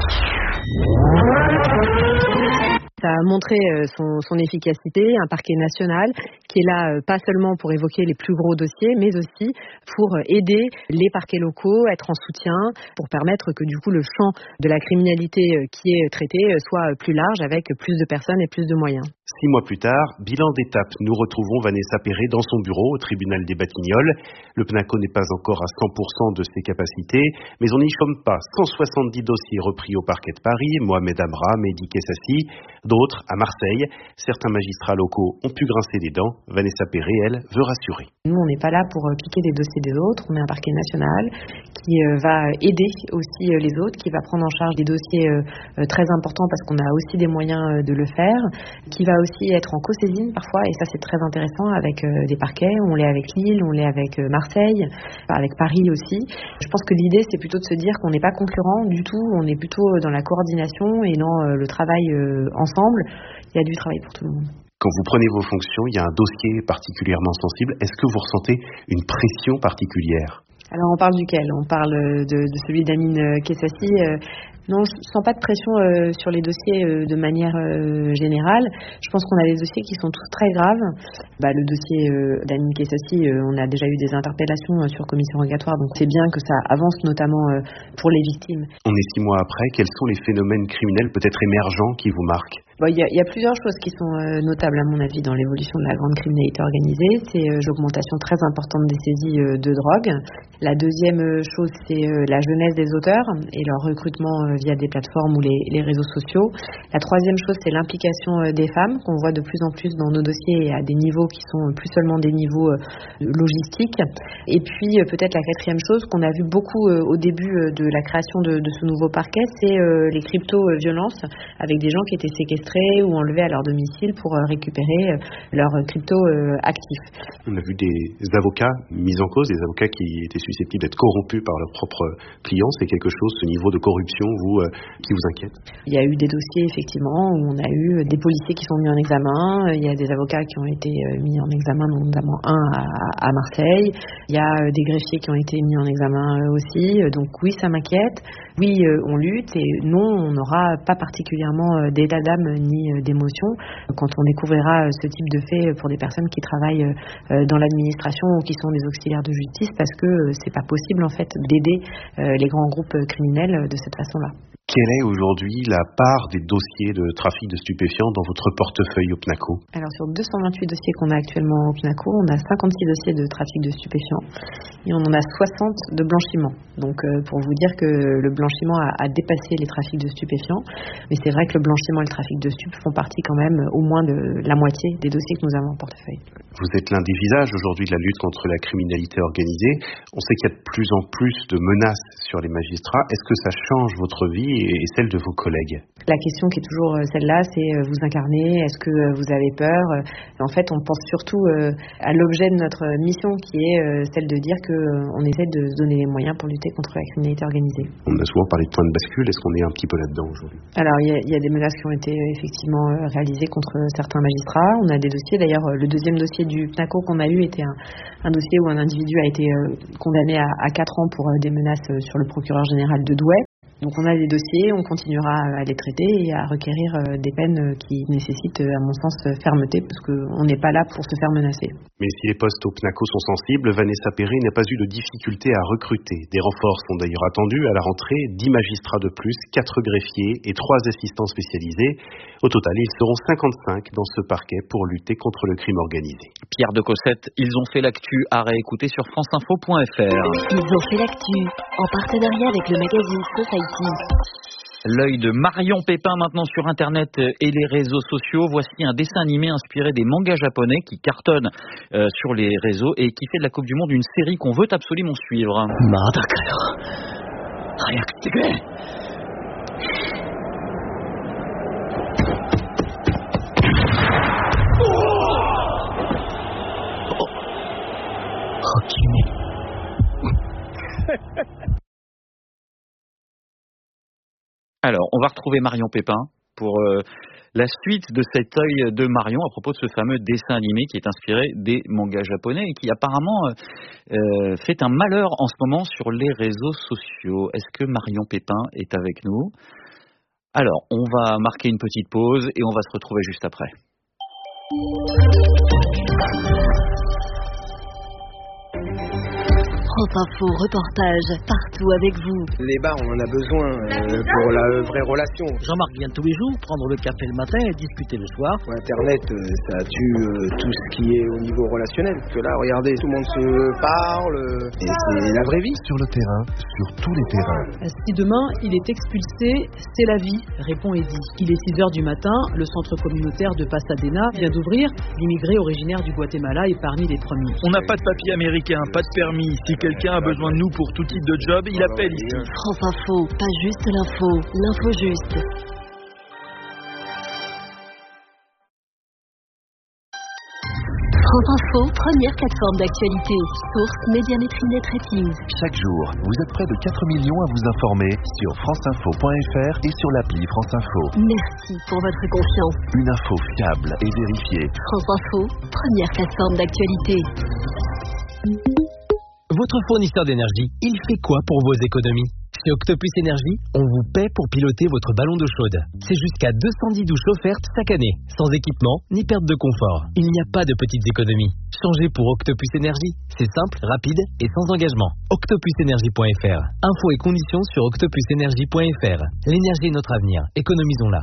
Ça a montré son efficacité, un parquet national qui est là pas seulement pour évoquer les plus gros dossiers, mais aussi pour aider les parquets locaux, être en soutien, pour permettre que du coup le champ de la criminalité qui est traité soit plus large avec plus de personnes et plus de moyens. 6 mois plus tard, bilan d'étape, nous retrouvons Vanessa Perret dans son bureau au tribunal des Batignolles. Le PNACO n'est pas encore à 100% de ses capacités, mais on n'y chôme pas. 170 dossiers repris au parquet de Paris, Mohamed Amra, Mehdi Kessassi, d'autres à Marseille. Certains magistrats locaux ont pu grincer des dents. Vanessa Perret, elle, veut rassurer. Nous, on n'est pas là pour piquer des dossiers des autres. On est un parquet national qui va aider aussi les autres, qui va prendre en charge des dossiers très importants parce qu'on a aussi des moyens de le faire, qui va aussi être en co-saisine parfois, et ça c'est très intéressant avec des parquets. On l'est avec Lille, on l'est avec Marseille, avec Paris aussi. Je pense que l'idée c'est plutôt de se dire qu'on n'est pas concurrent du tout, on est plutôt dans la coordination et dans le travail ensemble. Il y a du travail pour tout le monde. Quand vous prenez vos fonctions, il y a un dossier particulièrement sensible. Est-ce que vous ressentez une pression particulière ? Alors on parle duquel ? On parle de celui d'Amine Kessassi. Non, je ne sens pas de pression sur les dossiers de manière générale. Je pense qu'on a des dossiers qui sont tous très graves. Le dossier d'Amine Kessassi, on a déjà eu des interpellations sur commission rogatoire, donc c'est bien que ça avance, notamment pour les victimes. On est 6 mois après, quels sont les phénomènes criminels peut-être émergents qui vous marquent ? Il y a plusieurs choses qui sont notables à mon avis dans l'évolution de la grande criminalité organisée. C'est l'augmentation très importante des saisies de drogue. La deuxième chose, c'est la jeunesse des auteurs et leur recrutement via des plateformes ou les réseaux sociaux. La troisième chose, c'est l'implication des femmes qu'on voit de plus en plus dans nos dossiers à des niveaux qui sont plus seulement des niveaux logistiques. Et puis peut-être la quatrième chose qu'on a vu beaucoup au début de la création de ce nouveau parquet, c'est les crypto-violences avec des gens qui étaient séquestrés entrer ou enlever à leur domicile pour récupérer leurs crypto-actifs. On a vu des avocats mis en cause, des avocats qui étaient susceptibles d'être corrompus par leurs propres clients. C'est quelque chose, ce niveau de corruption, qui vous inquiète? Il y a eu des dossiers, effectivement, où on a eu des policiers qui sont mis en examen. Il y a des avocats qui ont été mis en examen, notamment un à Marseille. Il y a des greffiers qui ont été mis en examen aussi. Donc oui, ça m'inquiète. Oui, on lutte et non, on n'aura pas particulièrement d'état d'âme ni d'émotion quand on découvrira ce type de fait pour des personnes qui travaillent dans l'administration ou qui sont des auxiliaires de justice, parce que c'est pas possible en fait d'aider les grands groupes criminels de cette façon-là. Quelle est aujourd'hui la part des dossiers de trafic de stupéfiants dans votre portefeuille au PNACO? Alors sur 228 dossiers qu'on a actuellement au PNACO, on a 56 dossiers de trafic de stupéfiants et on en a 60 de blanchiment. Donc pour vous dire que le blanchiment a dépassé les trafics de stupéfiants, mais c'est vrai que le blanchiment et le trafic de stupes font partie quand même au moins de la moitié des dossiers que nous avons en portefeuille. Vous êtes l'un des visages aujourd'hui de la lutte contre la criminalité organisée. On sait qu'il y a de plus en plus de menaces sur les magistrats. Est-ce que ça change votre vie et celle de vos collègues? La question qui est toujours celle-là, c'est vous incarnez, est-ce que vous avez peur? En fait, on pense surtout à l'objet de notre mission qui est celle de dire qu'on essaie de se donner les moyens pour lutter contre la criminalité organisée. On a souvent parlé de point de bascule, est-ce qu'on est un petit peu là-dedans aujourd'hui? Alors, il y a des menaces qui ont été effectivement réalisées contre certains magistrats. On a des dossiers, d'ailleurs, le deuxième dossier du PNACO qu'on a eu était un dossier où un individu a été condamné à 4 ans pour des menaces sur le procureur général de Douai. Donc on a des dossiers, on continuera à les traiter et à requérir des peines qui nécessitent, à mon sens, fermeté, parce qu'on n'est pas là pour se faire menacer. Mais si les postes au PNACO sont sensibles, Vanessa Perret n'a pas eu de difficulté à recruter. Des renforts sont d'ailleurs attendus à la rentrée, 10 magistrats de plus, 4 greffiers et 3 assistants spécialisés. Au total, ils seront 55 dans ce parquet pour lutter contre le crime organisé. Pierre de Cossette, ils ont fait l'actu à réécouter sur franceinfo.fr. Ils ont fait l'actu en partenariat avec le magazine Society. L'œil de Marion Pépin maintenant sur Internet et les réseaux sociaux. Voici un dessin animé inspiré des mangas japonais qui cartonne sur les réseaux et qui fait de la Coupe du Monde une série qu'on veut absolument suivre. Alors, on va retrouver Marion Pépin pour la suite de cet œil de Marion à propos de ce fameux dessin animé qui est inspiré des mangas japonais et qui apparemment fait un malheur en ce moment sur les réseaux sociaux. Est-ce que Marion Pépin est avec nous? Alors, on va marquer une petite pause et on va se retrouver juste après. France Info, reportage partout avec vous. Les bars, on en a besoin pour la vraie relation. Jean-Marc vient tous les jours prendre le café le matin et discuter le soir. Internet, ça tue tout ce qui est au niveau relationnel. Parce que là, regardez, tout le monde se parle. Et c'est la vraie vie. Sur le terrain, sur tous les terrains. Si demain, il est expulsé, c'est la vie, répond Eddy. Il est 6h du matin, le centre communautaire de Pasadena vient d'ouvrir. L'immigré originaire du Guatemala est parmi les premiers. On n'a pas de papier américain, pas de permis. Si quelqu'un a besoin de nous pour tout type de job, il appelle ici. France Info, pas juste l'info, l'info juste. France Info, première plateforme d'actualité. Source Médiamétrie Net Ratings. Chaque jour, vous êtes près de 4 millions à vous informer sur franceinfo.fr et sur l'appli France Info. Merci pour votre confiance. Une info fiable et vérifiée. France Info, première plateforme d'actualité. Votre fournisseur d'énergie, il fait quoi pour vos économies? Chez Octopus Énergie, on vous paie pour piloter votre ballon d'eau chaude. C'est jusqu'à 210 douches offertes chaque année, sans équipement ni perte de confort. Il n'y a pas de petites économies. Changez pour Octopus Énergie. C'est simple, rapide et sans engagement. Octopusenergie.fr. Infos et conditions sur octopusenergie.fr. L'énergie est notre avenir. Économisons-la.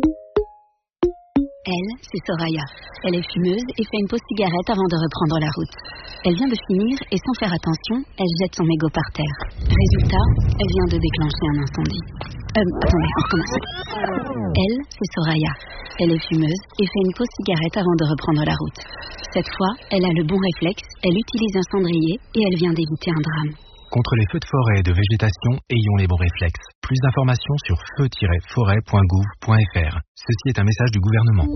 Elle, c'est Soraya. Elle est fumeuse et fait une pause cigarette avant de reprendre la route. Elle vient de finir et sans faire attention, elle jette son mégot par terre. Résultat, elle vient de déclencher un incendie. Attendez, on recommence. Elle, c'est Soraya. Elle est fumeuse et fait une pause cigarette avant de reprendre la route. Cette fois, elle a le bon réflexe, elle utilise un cendrier et elle vient d'éviter un drame. Contre les feux de forêt et de végétation, ayons les bons réflexes. Plus d'informations sur feu-forêt.gouv.fr. Ceci est un message du gouvernement.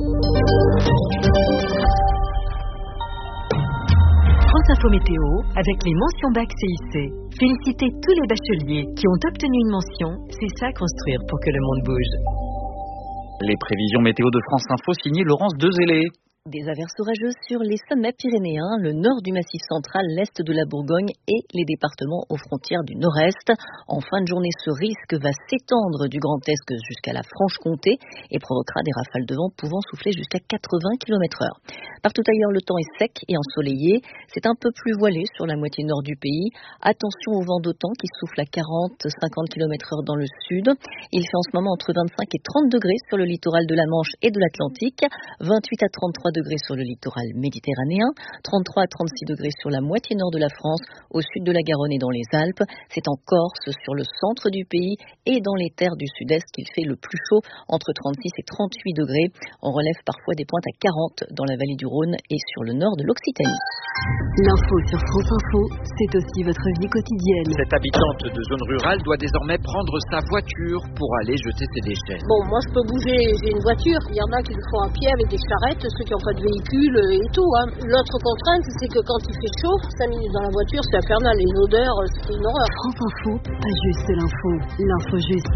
France Info Météo avec les mentions bac CIC. Félicitez tous les bacheliers qui ont obtenu une mention. C'est ça construire pour que le monde bouge. Les prévisions météo de France Info signées Laurence Dezellé. Des averses orageuses sur les sommets pyrénéens, le nord du Massif central, l'est de la Bourgogne et les départements aux frontières du nord-est. En fin de journée, ce risque va s'étendre du Grand Est jusqu'à la Franche-Comté et provoquera des rafales de vent pouvant souffler jusqu'à 80 km/h. Partout ailleurs, le temps est sec et ensoleillé. C'est un peu plus voilé sur la moitié nord du pays. Attention au vent d'OTAN qui souffle à 40-50 km/h dans le sud. Il fait en ce moment entre 25 et 30 degrés sur le littoral de la Manche et de l'Atlantique, 28 à 33 degrés sur le littoral méditerranéen, 33 à 36 degrés sur la moitié nord de la France, au sud de la Garonne et dans les Alpes. C'est en Corse, sur le centre du pays et dans les terres du sud-est qu'il fait le plus chaud, entre 36 et 38 degrés. On relève parfois des pointes à 40 dans la vallée du Rhône et sur le nord de l'Occitanie. L'info sur France Info, c'est aussi votre vie quotidienne. Cette habitante de zone rurale doit désormais prendre sa voiture pour aller jeter ses déchets. Bon, moi je peux bouger, j'ai une voiture. Il y en a qui le font à pied avec des charrettes, ceux qui n'ont pas de véhicule et tout. L'autre contrainte, c'est que quand il fait chaud, 5 minutes dans la voiture, c'est infernal. Les odeurs, c'est une horreur. France Info, pas juste l'info, l'info juste.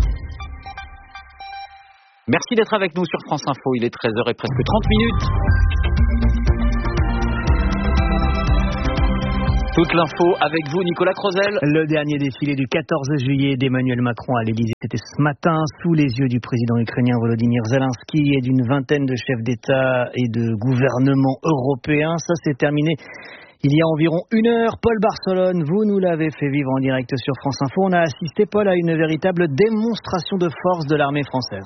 Merci d'être avec nous sur France Info. Il est 13h et presque 30 minutes. Toute l'info avec vous, Nicolas Crozel. Le dernier défilé du 14 juillet d'Emmanuel Macron à l'Élysée, c'était ce matin, sous les yeux du président ukrainien Volodymyr Zelensky et d'une vingtaine de chefs d'État et de gouvernements européens. Ça s'est terminé il y a environ 1 heure. Paul Barcelone, vous nous l'avez fait vivre en direct sur France Info. On a assisté, Paul, à une véritable démonstration de force de l'armée française.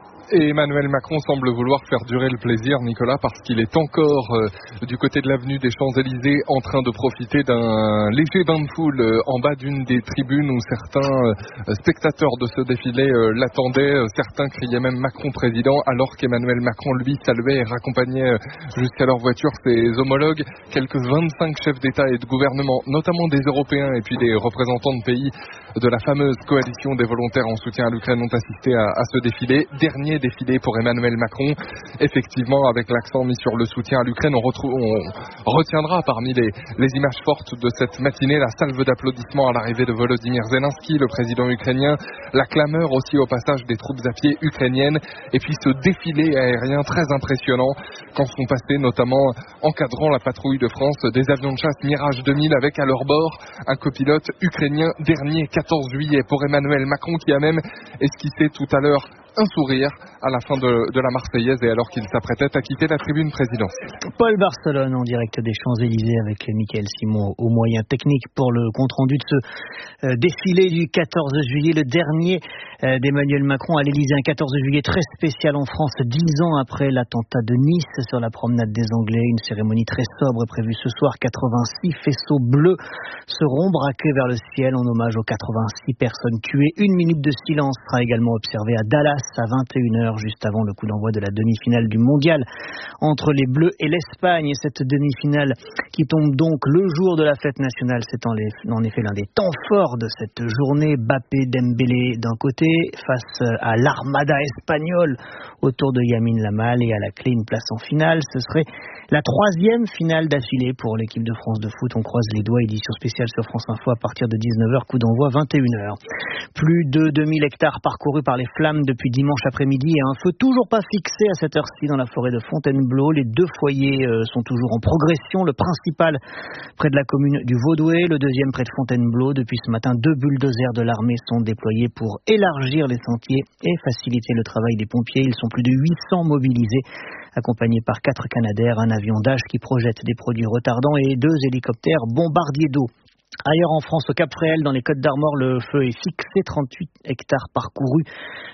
Et Emmanuel Macron semble vouloir faire durer le plaisir, Nicolas, parce qu'il est encore du côté de l'avenue des Champs-Élysées en train de profiter d'un léger bain de foule en bas d'une des tribunes où certains spectateurs de ce défilé l'attendaient. Certains criaient même Macron président, alors qu'Emmanuel Macron, lui, saluait et raccompagnait jusqu'à leur voiture ses homologues. Quelques 25 chefs d'État et de gouvernement, notamment des Européens et puis des représentants de pays de la fameuse coalition des volontaires en soutien à l'Ukraine ont assisté à ce défilé. Dernier défilé pour Emmanuel Macron. Effectivement, avec l'accent mis sur le soutien à l'Ukraine, on retiendra parmi les images fortes de cette matinée la salve d'applaudissements à l'arrivée de Volodymyr Zelensky, le président ukrainien, la clameur aussi au passage des troupes à pied ukrainiennes, et puis ce défilé aérien très impressionnant quand sont passés, notamment encadrant la patrouille de France, des avions de chasse Mirage 2000 avec à leur bord un copilote ukrainien. Dernier 14 juillet pour Emmanuel Macron qui a même esquissé tout à l'heure un sourire à la fin de la Marseillaise et alors qu'il s'apprêtait à quitter la tribune présidentielle. Paul Barcelone en direct des Champs-Élysées avec Mickaël Simon aux moyens techniques pour le compte-rendu de ce défilé du 14 juillet, le dernier d'Emmanuel Macron à l'Élysée. Un 14 juillet très spécial en France, 10 ans après l'attentat de Nice sur la promenade des Anglais. Une cérémonie très sobre est prévue ce soir. 86 faisceaux bleus seront braqués vers le ciel en hommage aux 86 personnes tuées. 1 minute de silence sera également observée à Dallas à 21h, juste avant le coup d'envoi de la demi-finale du mondial entre les Bleus et l'Espagne. Cette demi-finale qui tombe donc le jour de la fête nationale, c'est en effet l'un des temps forts de cette journée. Mbappé, Dembélé d'un côté, face à l'armada espagnole autour de Lamine Yamal et à la clé une place en finale. Ce serait la 3e finale d'affilée pour l'équipe de France de foot. On croise les doigts, édition spéciale sur France Info à partir de 19h, coup d'envoi 21h. Plus de 2000 hectares parcourus par les flammes depuis dimanche après-midi et un feu toujours pas fixé à cette heure-ci dans la forêt de Fontainebleau. Les 2 foyers sont toujours en progression. Le principal près de la commune du Vaudouet, le deuxième près de Fontainebleau. Depuis ce matin, 2 bulldozers de l'armée sont déployés pour élargir les sentiers et faciliter le travail des pompiers. Ils sont plus de 800 mobilisés, accompagnés par 4 Canadair, un avion Dash qui projette des produits retardants et 2 hélicoptères bombardiers d'eau. Ailleurs en France, au Cap-Fréhel, dans les Côtes-d'Armor, le feu est fixé, 38 hectares parcourus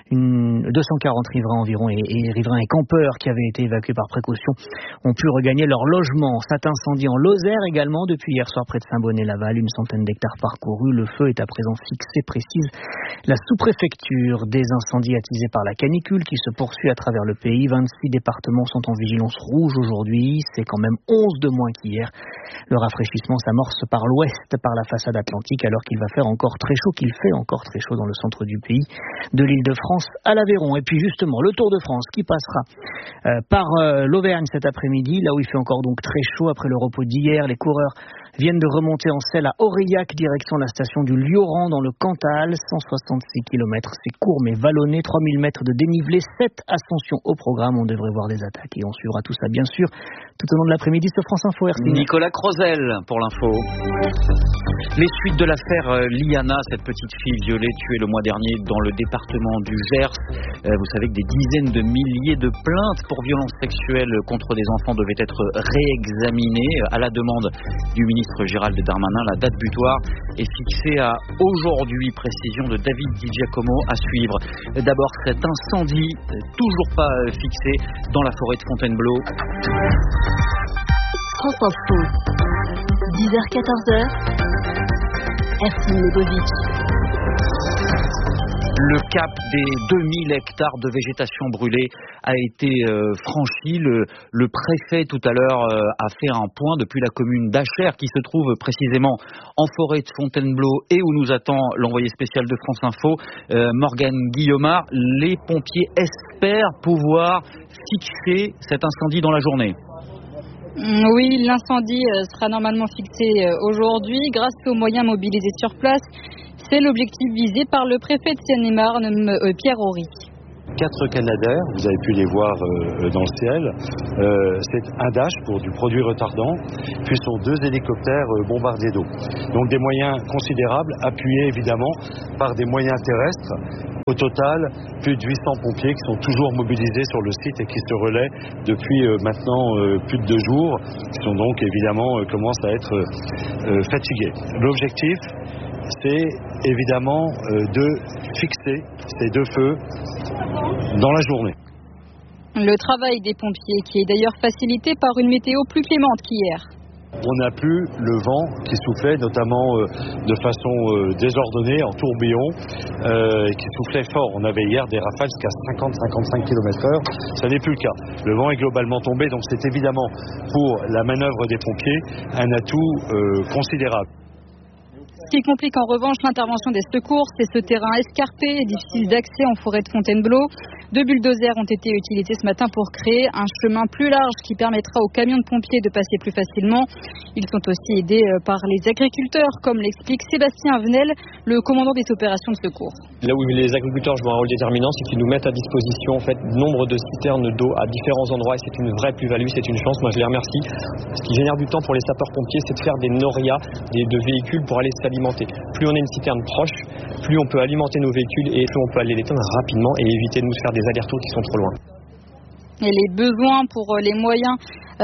240 riverains environ et riverains et campeurs qui avaient été évacués par précaution ont pu regagner leur logement. Cet incendie en Lozère également depuis hier soir près de Saint-Bonnet-Laval, une centaine d'hectares parcourus. Le feu est à présent fixé, précise la sous-préfecture. Des incendies attisés par la canicule qui se poursuit à travers le pays. 26 départements sont en vigilance rouge aujourd'hui. C'est quand même 11 de moins qu'hier. Le rafraîchissement s'amorce par l'ouest, par la façade atlantique, alors qu'il va faire encore très chaud, qu'il fait encore très chaud dans le centre du pays, de l'Île-de-France à l'Aveyron. Et puis justement, le Tour de France qui passera par l'Auvergne cet après-midi, là où il fait encore donc très chaud après le repos d'hier. Les coureurs viennent de remonter en selle à Aurillac, direction la station du Lioran dans le Cantal. 166 km, c'est court mais vallonné, 3000 mètres de dénivelé, 7 ascensions au programme. On devrait voir des attaques et on suivra tout ça bien sûr tout au long de l'après-midi sur France Info RT. Nicolas Crozel pour l'info. Les suites de l'affaire Liana, cette petite fille violée tuée le mois dernier dans le département du Gers. Vous savez que des dizaines de milliers de plaintes pour violences sexuelles contre des enfants devaient être réexaminées à la demande du ministre Gérald Darmanin. La date butoir est fixée à aujourd'hui. Précision de David Di Giacomo à suivre. D'abord cet incendie toujours pas fixé dans la forêt de Fontainebleau. France Info, 10h-14h, Ercine Lebovic. Le cap des 2000 hectares de végétation brûlée a été franchi. Le préfet tout à l'heure a fait un point depuis la commune d'Achères qui se trouve précisément en forêt de Fontainebleau et où nous attend l'envoyé spécial de France Info, Morgane Guillaumard. Les pompiers espèrent pouvoir fixer cet incendie dans la journée. Oui, l'incendie sera normalement fixé aujourd'hui grâce aux moyens mobilisés sur place. C'est l'objectif visé par le préfet de Seine-et-Marne, Pierre Horry. 4 Canadair, vous avez pu les voir dans le ciel. C'est un Dash pour du produit retardant, puis sont 2 hélicoptères bombardiers d'eau. Donc des moyens considérables, appuyés évidemment par des moyens terrestres. Au total, plus de 800 pompiers qui sont toujours mobilisés sur le site et qui se relaient depuis maintenant plus de 2 jours, qui sont donc évidemment commencent à être fatigués. L'objectif, c'est évidemment de fixer ces 2 feux dans la journée. Le travail des pompiers qui est d'ailleurs facilité par une météo plus clémente qu'hier. On n'a plus le vent qui soufflait notamment de façon désordonnée, en tourbillon, qui soufflait fort. On avait hier des rafales jusqu'à 50-55 km/h. Ça n'est plus le cas. Le vent est globalement tombé, donc c'est évidemment pour la manœuvre des pompiers un atout considérable. Ce qui complique en revanche l'intervention des secours, c'est ce terrain escarpé et difficile d'accès en forêt de Fontainebleau. 2 bulldozers ont été utilisés ce matin pour créer un chemin plus large qui permettra aux camions de pompiers de passer plus facilement. Ils sont aussi aidés par les agriculteurs, comme l'explique Sébastien Venel, le commandant des opérations de secours. Là où les agriculteurs jouent un rôle déterminant, c'est qu'ils nous mettent à disposition en fait nombre de citernes d'eau à différents endroits et c'est une vraie plus-value, c'est une chance. Moi je les remercie. Ce qui génère du temps pour les sapeurs-pompiers, c'est de faire des norias de véhicules pour aller s'alimenter. Plus on a une citerne proche, plus on peut alimenter nos véhicules et plus on peut aller l'éteindre rapidement et éviter de nous faire des allers-retours qui sont trop loin. Et les besoins pour les moyens,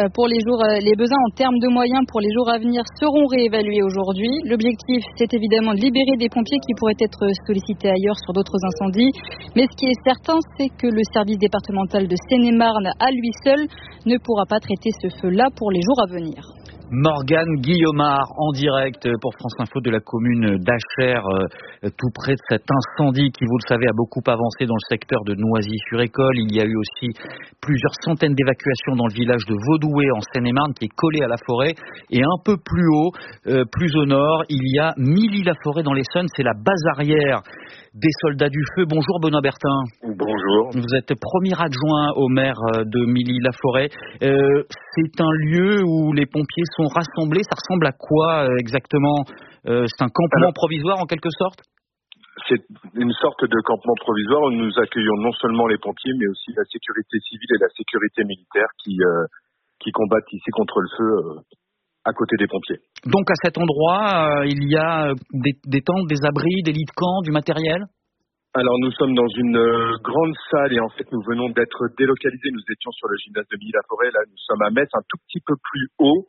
les besoins en termes de moyens pour les jours à venir seront réévalués aujourd'hui. L'objectif, c'est évidemment de libérer des pompiers qui pourraient être sollicités ailleurs sur d'autres incendies. Mais ce qui est certain, c'est que le service départemental de Seine-et-Marne, à lui seul, ne pourra pas traiter ce feu-là pour les jours à venir. Morgane Guillaumard en direct pour France Info de la commune d'Achères, tout près de cet incendie qui, vous le savez, a beaucoup avancé dans le secteur de Noisy-sur-École. Il y a eu aussi plusieurs centaines d'évacuations dans le village de Vaudoué en Seine-et-Marne qui est collé à la forêt. Et un peu plus haut, plus au nord, il y a Milly-la-Forêt dans l'Essonne. C'est la base arrière des soldats du feu. Bonjour Benoît Bertin. Bonjour. Vous êtes premier adjoint au maire de Milly-la-Forêt. C'est un lieu où les pompiers sont rassemblés. Ça ressemble à quoi exactement? C'est un campement provisoire en quelque sorte? C'est une sorte de campement provisoire où nous accueillons non seulement les pompiers, mais aussi la sécurité civile et la sécurité militaire qui combattent ici contre le feu à côté des pompiers. Donc à cet endroit, il y a des tentes, des abris, des lits de camp, du matériel? Alors nous sommes dans une grande salle et en fait nous venons d'être délocalisés. Nous étions sur le gymnase de Milly-la-Forêt. Là nous sommes à Metz, un tout petit peu plus haut,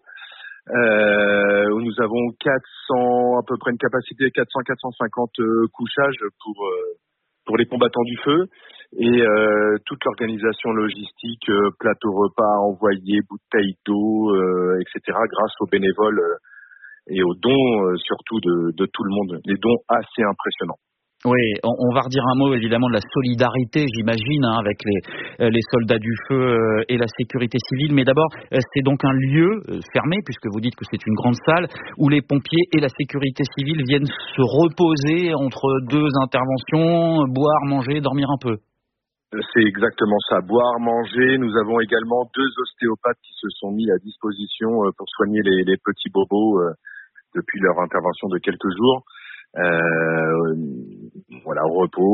où nous avons 400, à peu près une capacité de 400-450 couchages pour les combattants du feu. Et toute l'organisation logistique, plateau repas envoyés, bouteilles d'eau, etc. grâce aux bénévoles et aux dons surtout de tout le monde. Des dons assez impressionnants. Oui, on va redire un mot évidemment de la solidarité, j'imagine, avec les soldats du feu et la sécurité civile. Mais d'abord, c'est donc un lieu fermé, puisque vous dites que c'est une grande salle, où les pompiers et la sécurité civile viennent se reposer entre deux interventions, boire, manger, dormir un peu. C'est exactement ça, boire, manger. Nous avons également 2 ostéopathes qui se sont mis à disposition pour soigner les petits bobos depuis leur intervention de quelques jours. Voilà,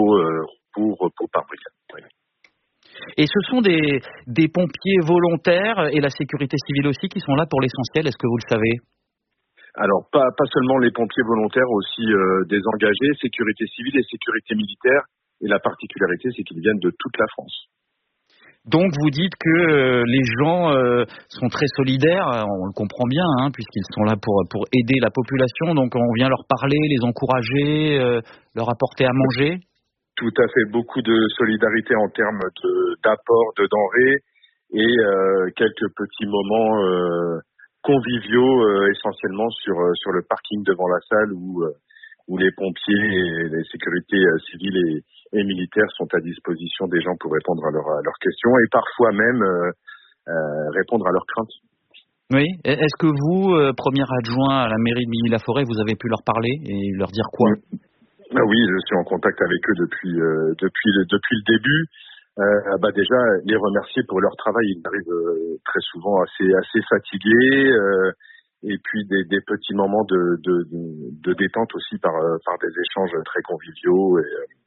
repos par brigade. Oui. Et ce sont des pompiers volontaires et la sécurité civile aussi qui sont là pour l'essentiel, est-ce que vous le savez? Alors, pas seulement les pompiers volontaires, aussi des engagés, sécurité civile et sécurité militaire. Et la particularité, c'est qu'ils viennent de toute la France. Donc vous dites que les gens sont très solidaires, on le comprend bien, puisqu'ils sont là pour aider la population, donc on vient leur parler, les encourager, leur apporter à manger. Tout à fait, beaucoup de solidarité en termes d'apport de denrées et quelques petits moments conviviaux essentiellement sur le parking devant la salle où les pompiers et les sécurités civiles et militaires sont à disposition des gens pour répondre à leurs questions et parfois même répondre à leurs craintes. Oui. Est-ce que vous, premier adjoint à la mairie de Milly-la-Forêt, vous avez pu leur parler et leur dire quoi? Oui, je suis en contact avec eux depuis le début. Déjà, les remercier pour leur travail. Ils arrivent très souvent assez fatigués. Et puis des petits moments de détente aussi par des échanges très conviviaux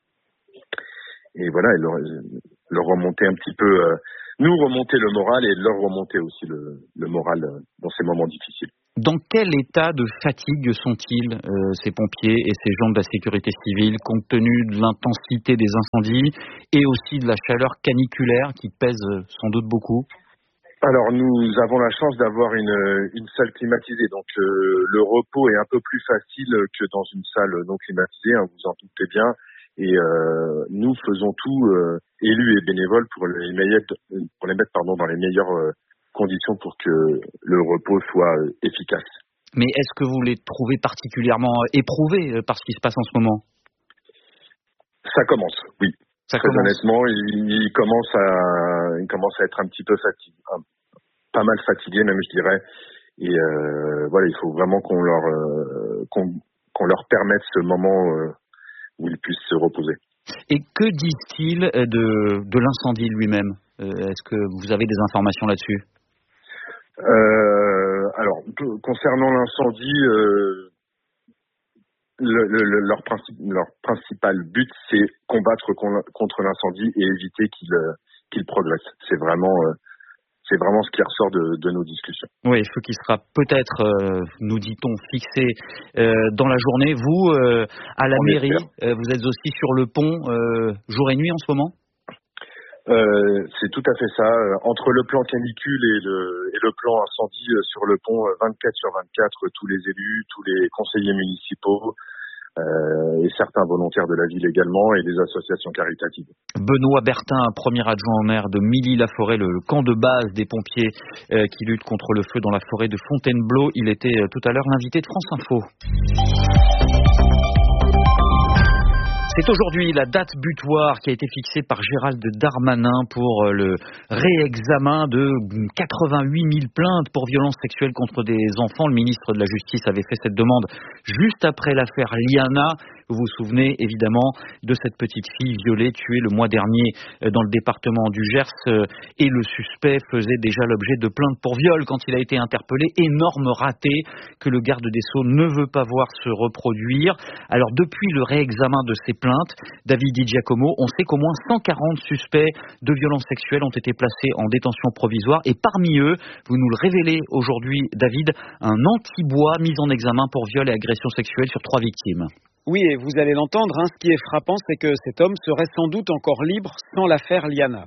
et voilà, leur remonter un petit peu, nous remonter le moral et leur remonter aussi le moral dans ces moments difficiles. Dans quel état de fatigue sont-ils, ces pompiers et ces gens de la sécurité civile, compte tenu de l'intensité des incendies et aussi de la chaleur caniculaire qui pèse sans doute beaucoup? Alors nous avons la chance d'avoir une salle climatisée, donc le repos est un peu plus facile que dans une salle non climatisée, vous en doutez bien, et nous faisons tout, élus et bénévoles, pour les mettre dans les meilleures conditions pour que le repos soit efficace. Mais est-ce que vous les trouvez particulièrement éprouvés par ce qui se passe en ce moment? Ça commence, oui. Très honnêtement, il commence à être un petit peu fatigué, pas mal fatigué même, je dirais. Et voilà, il faut vraiment qu'on leur permette ce moment où ils puissent se reposer. Et que disent-ils de l'incendie lui-même? Est-ce que vous avez des informations là-dessus? Alors, concernant l'incendie, leur principal but, c'est combattre contre l'incendie et éviter qu'il progresse. C'est vraiment ce qui ressort de nos discussions. Oui, ce qui sera peut-être, nous dit-on, fixé dans la journée. Vous, à la mairie, vous êtes aussi sur le pont jour et nuit en ce moment? C'est tout à fait ça. Entre le plan canicule et le plan incendie sur le pont, 24/24, tous les élus, tous les conseillers municipaux et certains volontaires de la ville également et des associations caritatives. Benoît Bertin, premier adjoint au maire de Milly-la-Forêt, le camp de base des pompiers qui luttent contre le feu dans la forêt de Fontainebleau. Il était tout à l'heure l'invité de France Info. C'est aujourd'hui la date butoir qui a été fixée par Gérald Darmanin pour le réexamen de 88 000 plaintes pour violences sexuelles contre des enfants. Le ministre de la Justice avait fait cette demande juste après l'affaire Liana. Vous vous souvenez évidemment de cette petite fille violée, tuée le mois dernier dans le département du Gers, et le suspect faisait déjà l'objet de plaintes pour viol quand il a été interpellé. Énorme raté que le garde des Sceaux ne veut pas voir se reproduire. Alors depuis le réexamen de ces plaintes, David Di Giacomo, on sait qu'au moins 140 suspects de violences sexuelles ont été placés en détention provisoire, et parmi eux, vous nous le révélez aujourd'hui David, un anti-bois mis en examen pour viol et agression sexuelle sur 3 victimes. Oui, et vous allez l'entendre, ce qui est frappant, c'est que cet homme serait sans doute encore libre sans l'affaire Liana.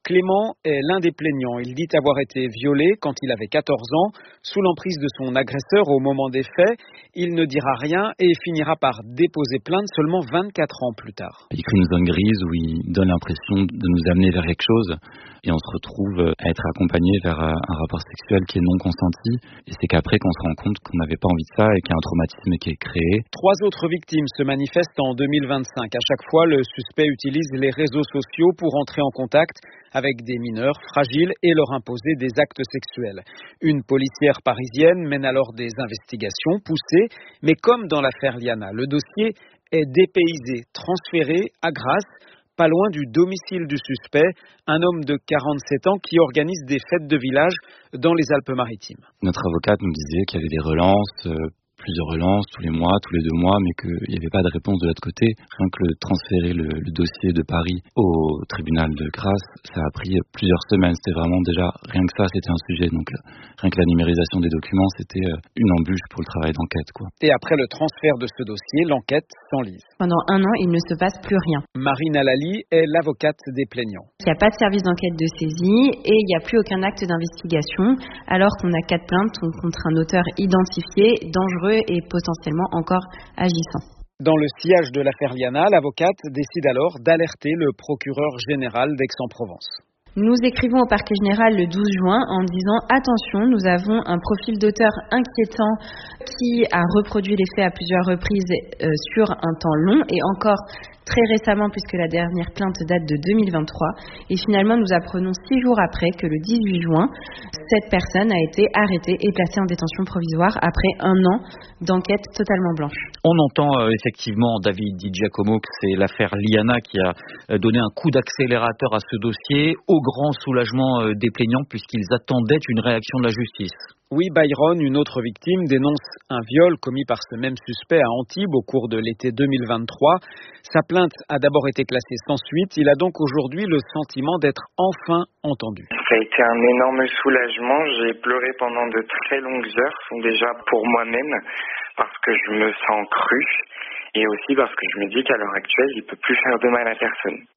Clément est l'un des plaignants. Il dit avoir été violé quand il avait 14 ans, sous l'emprise de son agresseur au moment des faits. Il ne dira rien et finira par déposer plainte seulement 24 ans plus tard. Il crée une zone grise où il donne l'impression de nous amener vers quelque chose et on se retrouve à être accompagné vers un rapport sexuel qui est non consenti. Et c'est qu'après qu'on se rend compte qu'on n'avait pas envie de ça et qu'il y a un traumatisme qui est créé. 3 autres victimes se manifestent en 2025. À chaque fois, le suspect utilise les réseaux sociaux pour entrer en contact avec des mineurs fragiles et leur imposer des actes sexuels. Une policière parisienne mène alors des investigations poussées, mais comme dans l'affaire Liana, le dossier est dépaysé, transféré à Grasse, pas loin du domicile du suspect, un homme de 47 ans qui organise des fêtes de village dans les Alpes-Maritimes. Notre avocate nous disait qu'il y avait des relances, plusieurs relances tous les mois, tous les 2 mois, mais qu'il n'y avait pas de réponse de l'autre côté. Rien que transférer le dossier de Paris au tribunal de Grasse, ça a pris plusieurs semaines. C'était vraiment déjà, rien que ça, c'était un sujet. Donc rien que la numérisation des documents, c'était une embûche pour le travail d'enquête, quoi. Et après le transfert de ce dossier, l'enquête s'enlise. Pendant 1 an, il ne se passe plus rien. Marine Alali est l'avocate des plaignants. Il n'y a pas de service d'enquête de saisie et il n'y a plus aucun acte d'investigation, alors qu'on a 4 plaintes contre un auteur identifié, dangereux et potentiellement encore agissant. Dans le sillage de l'affaire Liana, l'avocate décide alors d'alerter le procureur général d'Aix-en-Provence. Nous écrivons au parquet général le 12 juin en disant « Attention, nous avons un profil d'auteur inquiétant qui a reproduit les faits à plusieurs reprises sur un temps long et encore très récemment puisque la dernière plainte date de 2023. Et finalement, nous apprenons 6 jours après que le 18 juin, cette personne a été arrêtée et placée en détention provisoire après 1 an d'enquête totalement blanche. On entend effectivement, David Di Giacomo, que c'est l'affaire Liana qui a donné un coup d'accélérateur à ce dossier, au grand soulagement des plaignants puisqu'ils attendaient une réaction de la justice. Oui, Byron, une autre victime, dénonce un viol commis par ce même suspect à Antibes au cours de l'été 2023. Sa plainte a d'abord été classée sans suite. Il a donc aujourd'hui le sentiment d'être enfin entendu. Ça a été un énorme soulagement. J'ai pleuré pendant de très longues heures, déjà pour moi-même, parce que je me sens cru, et aussi parce que je me dis qu'à l'heure actuelle, il ne peut plus faire de mal à personne.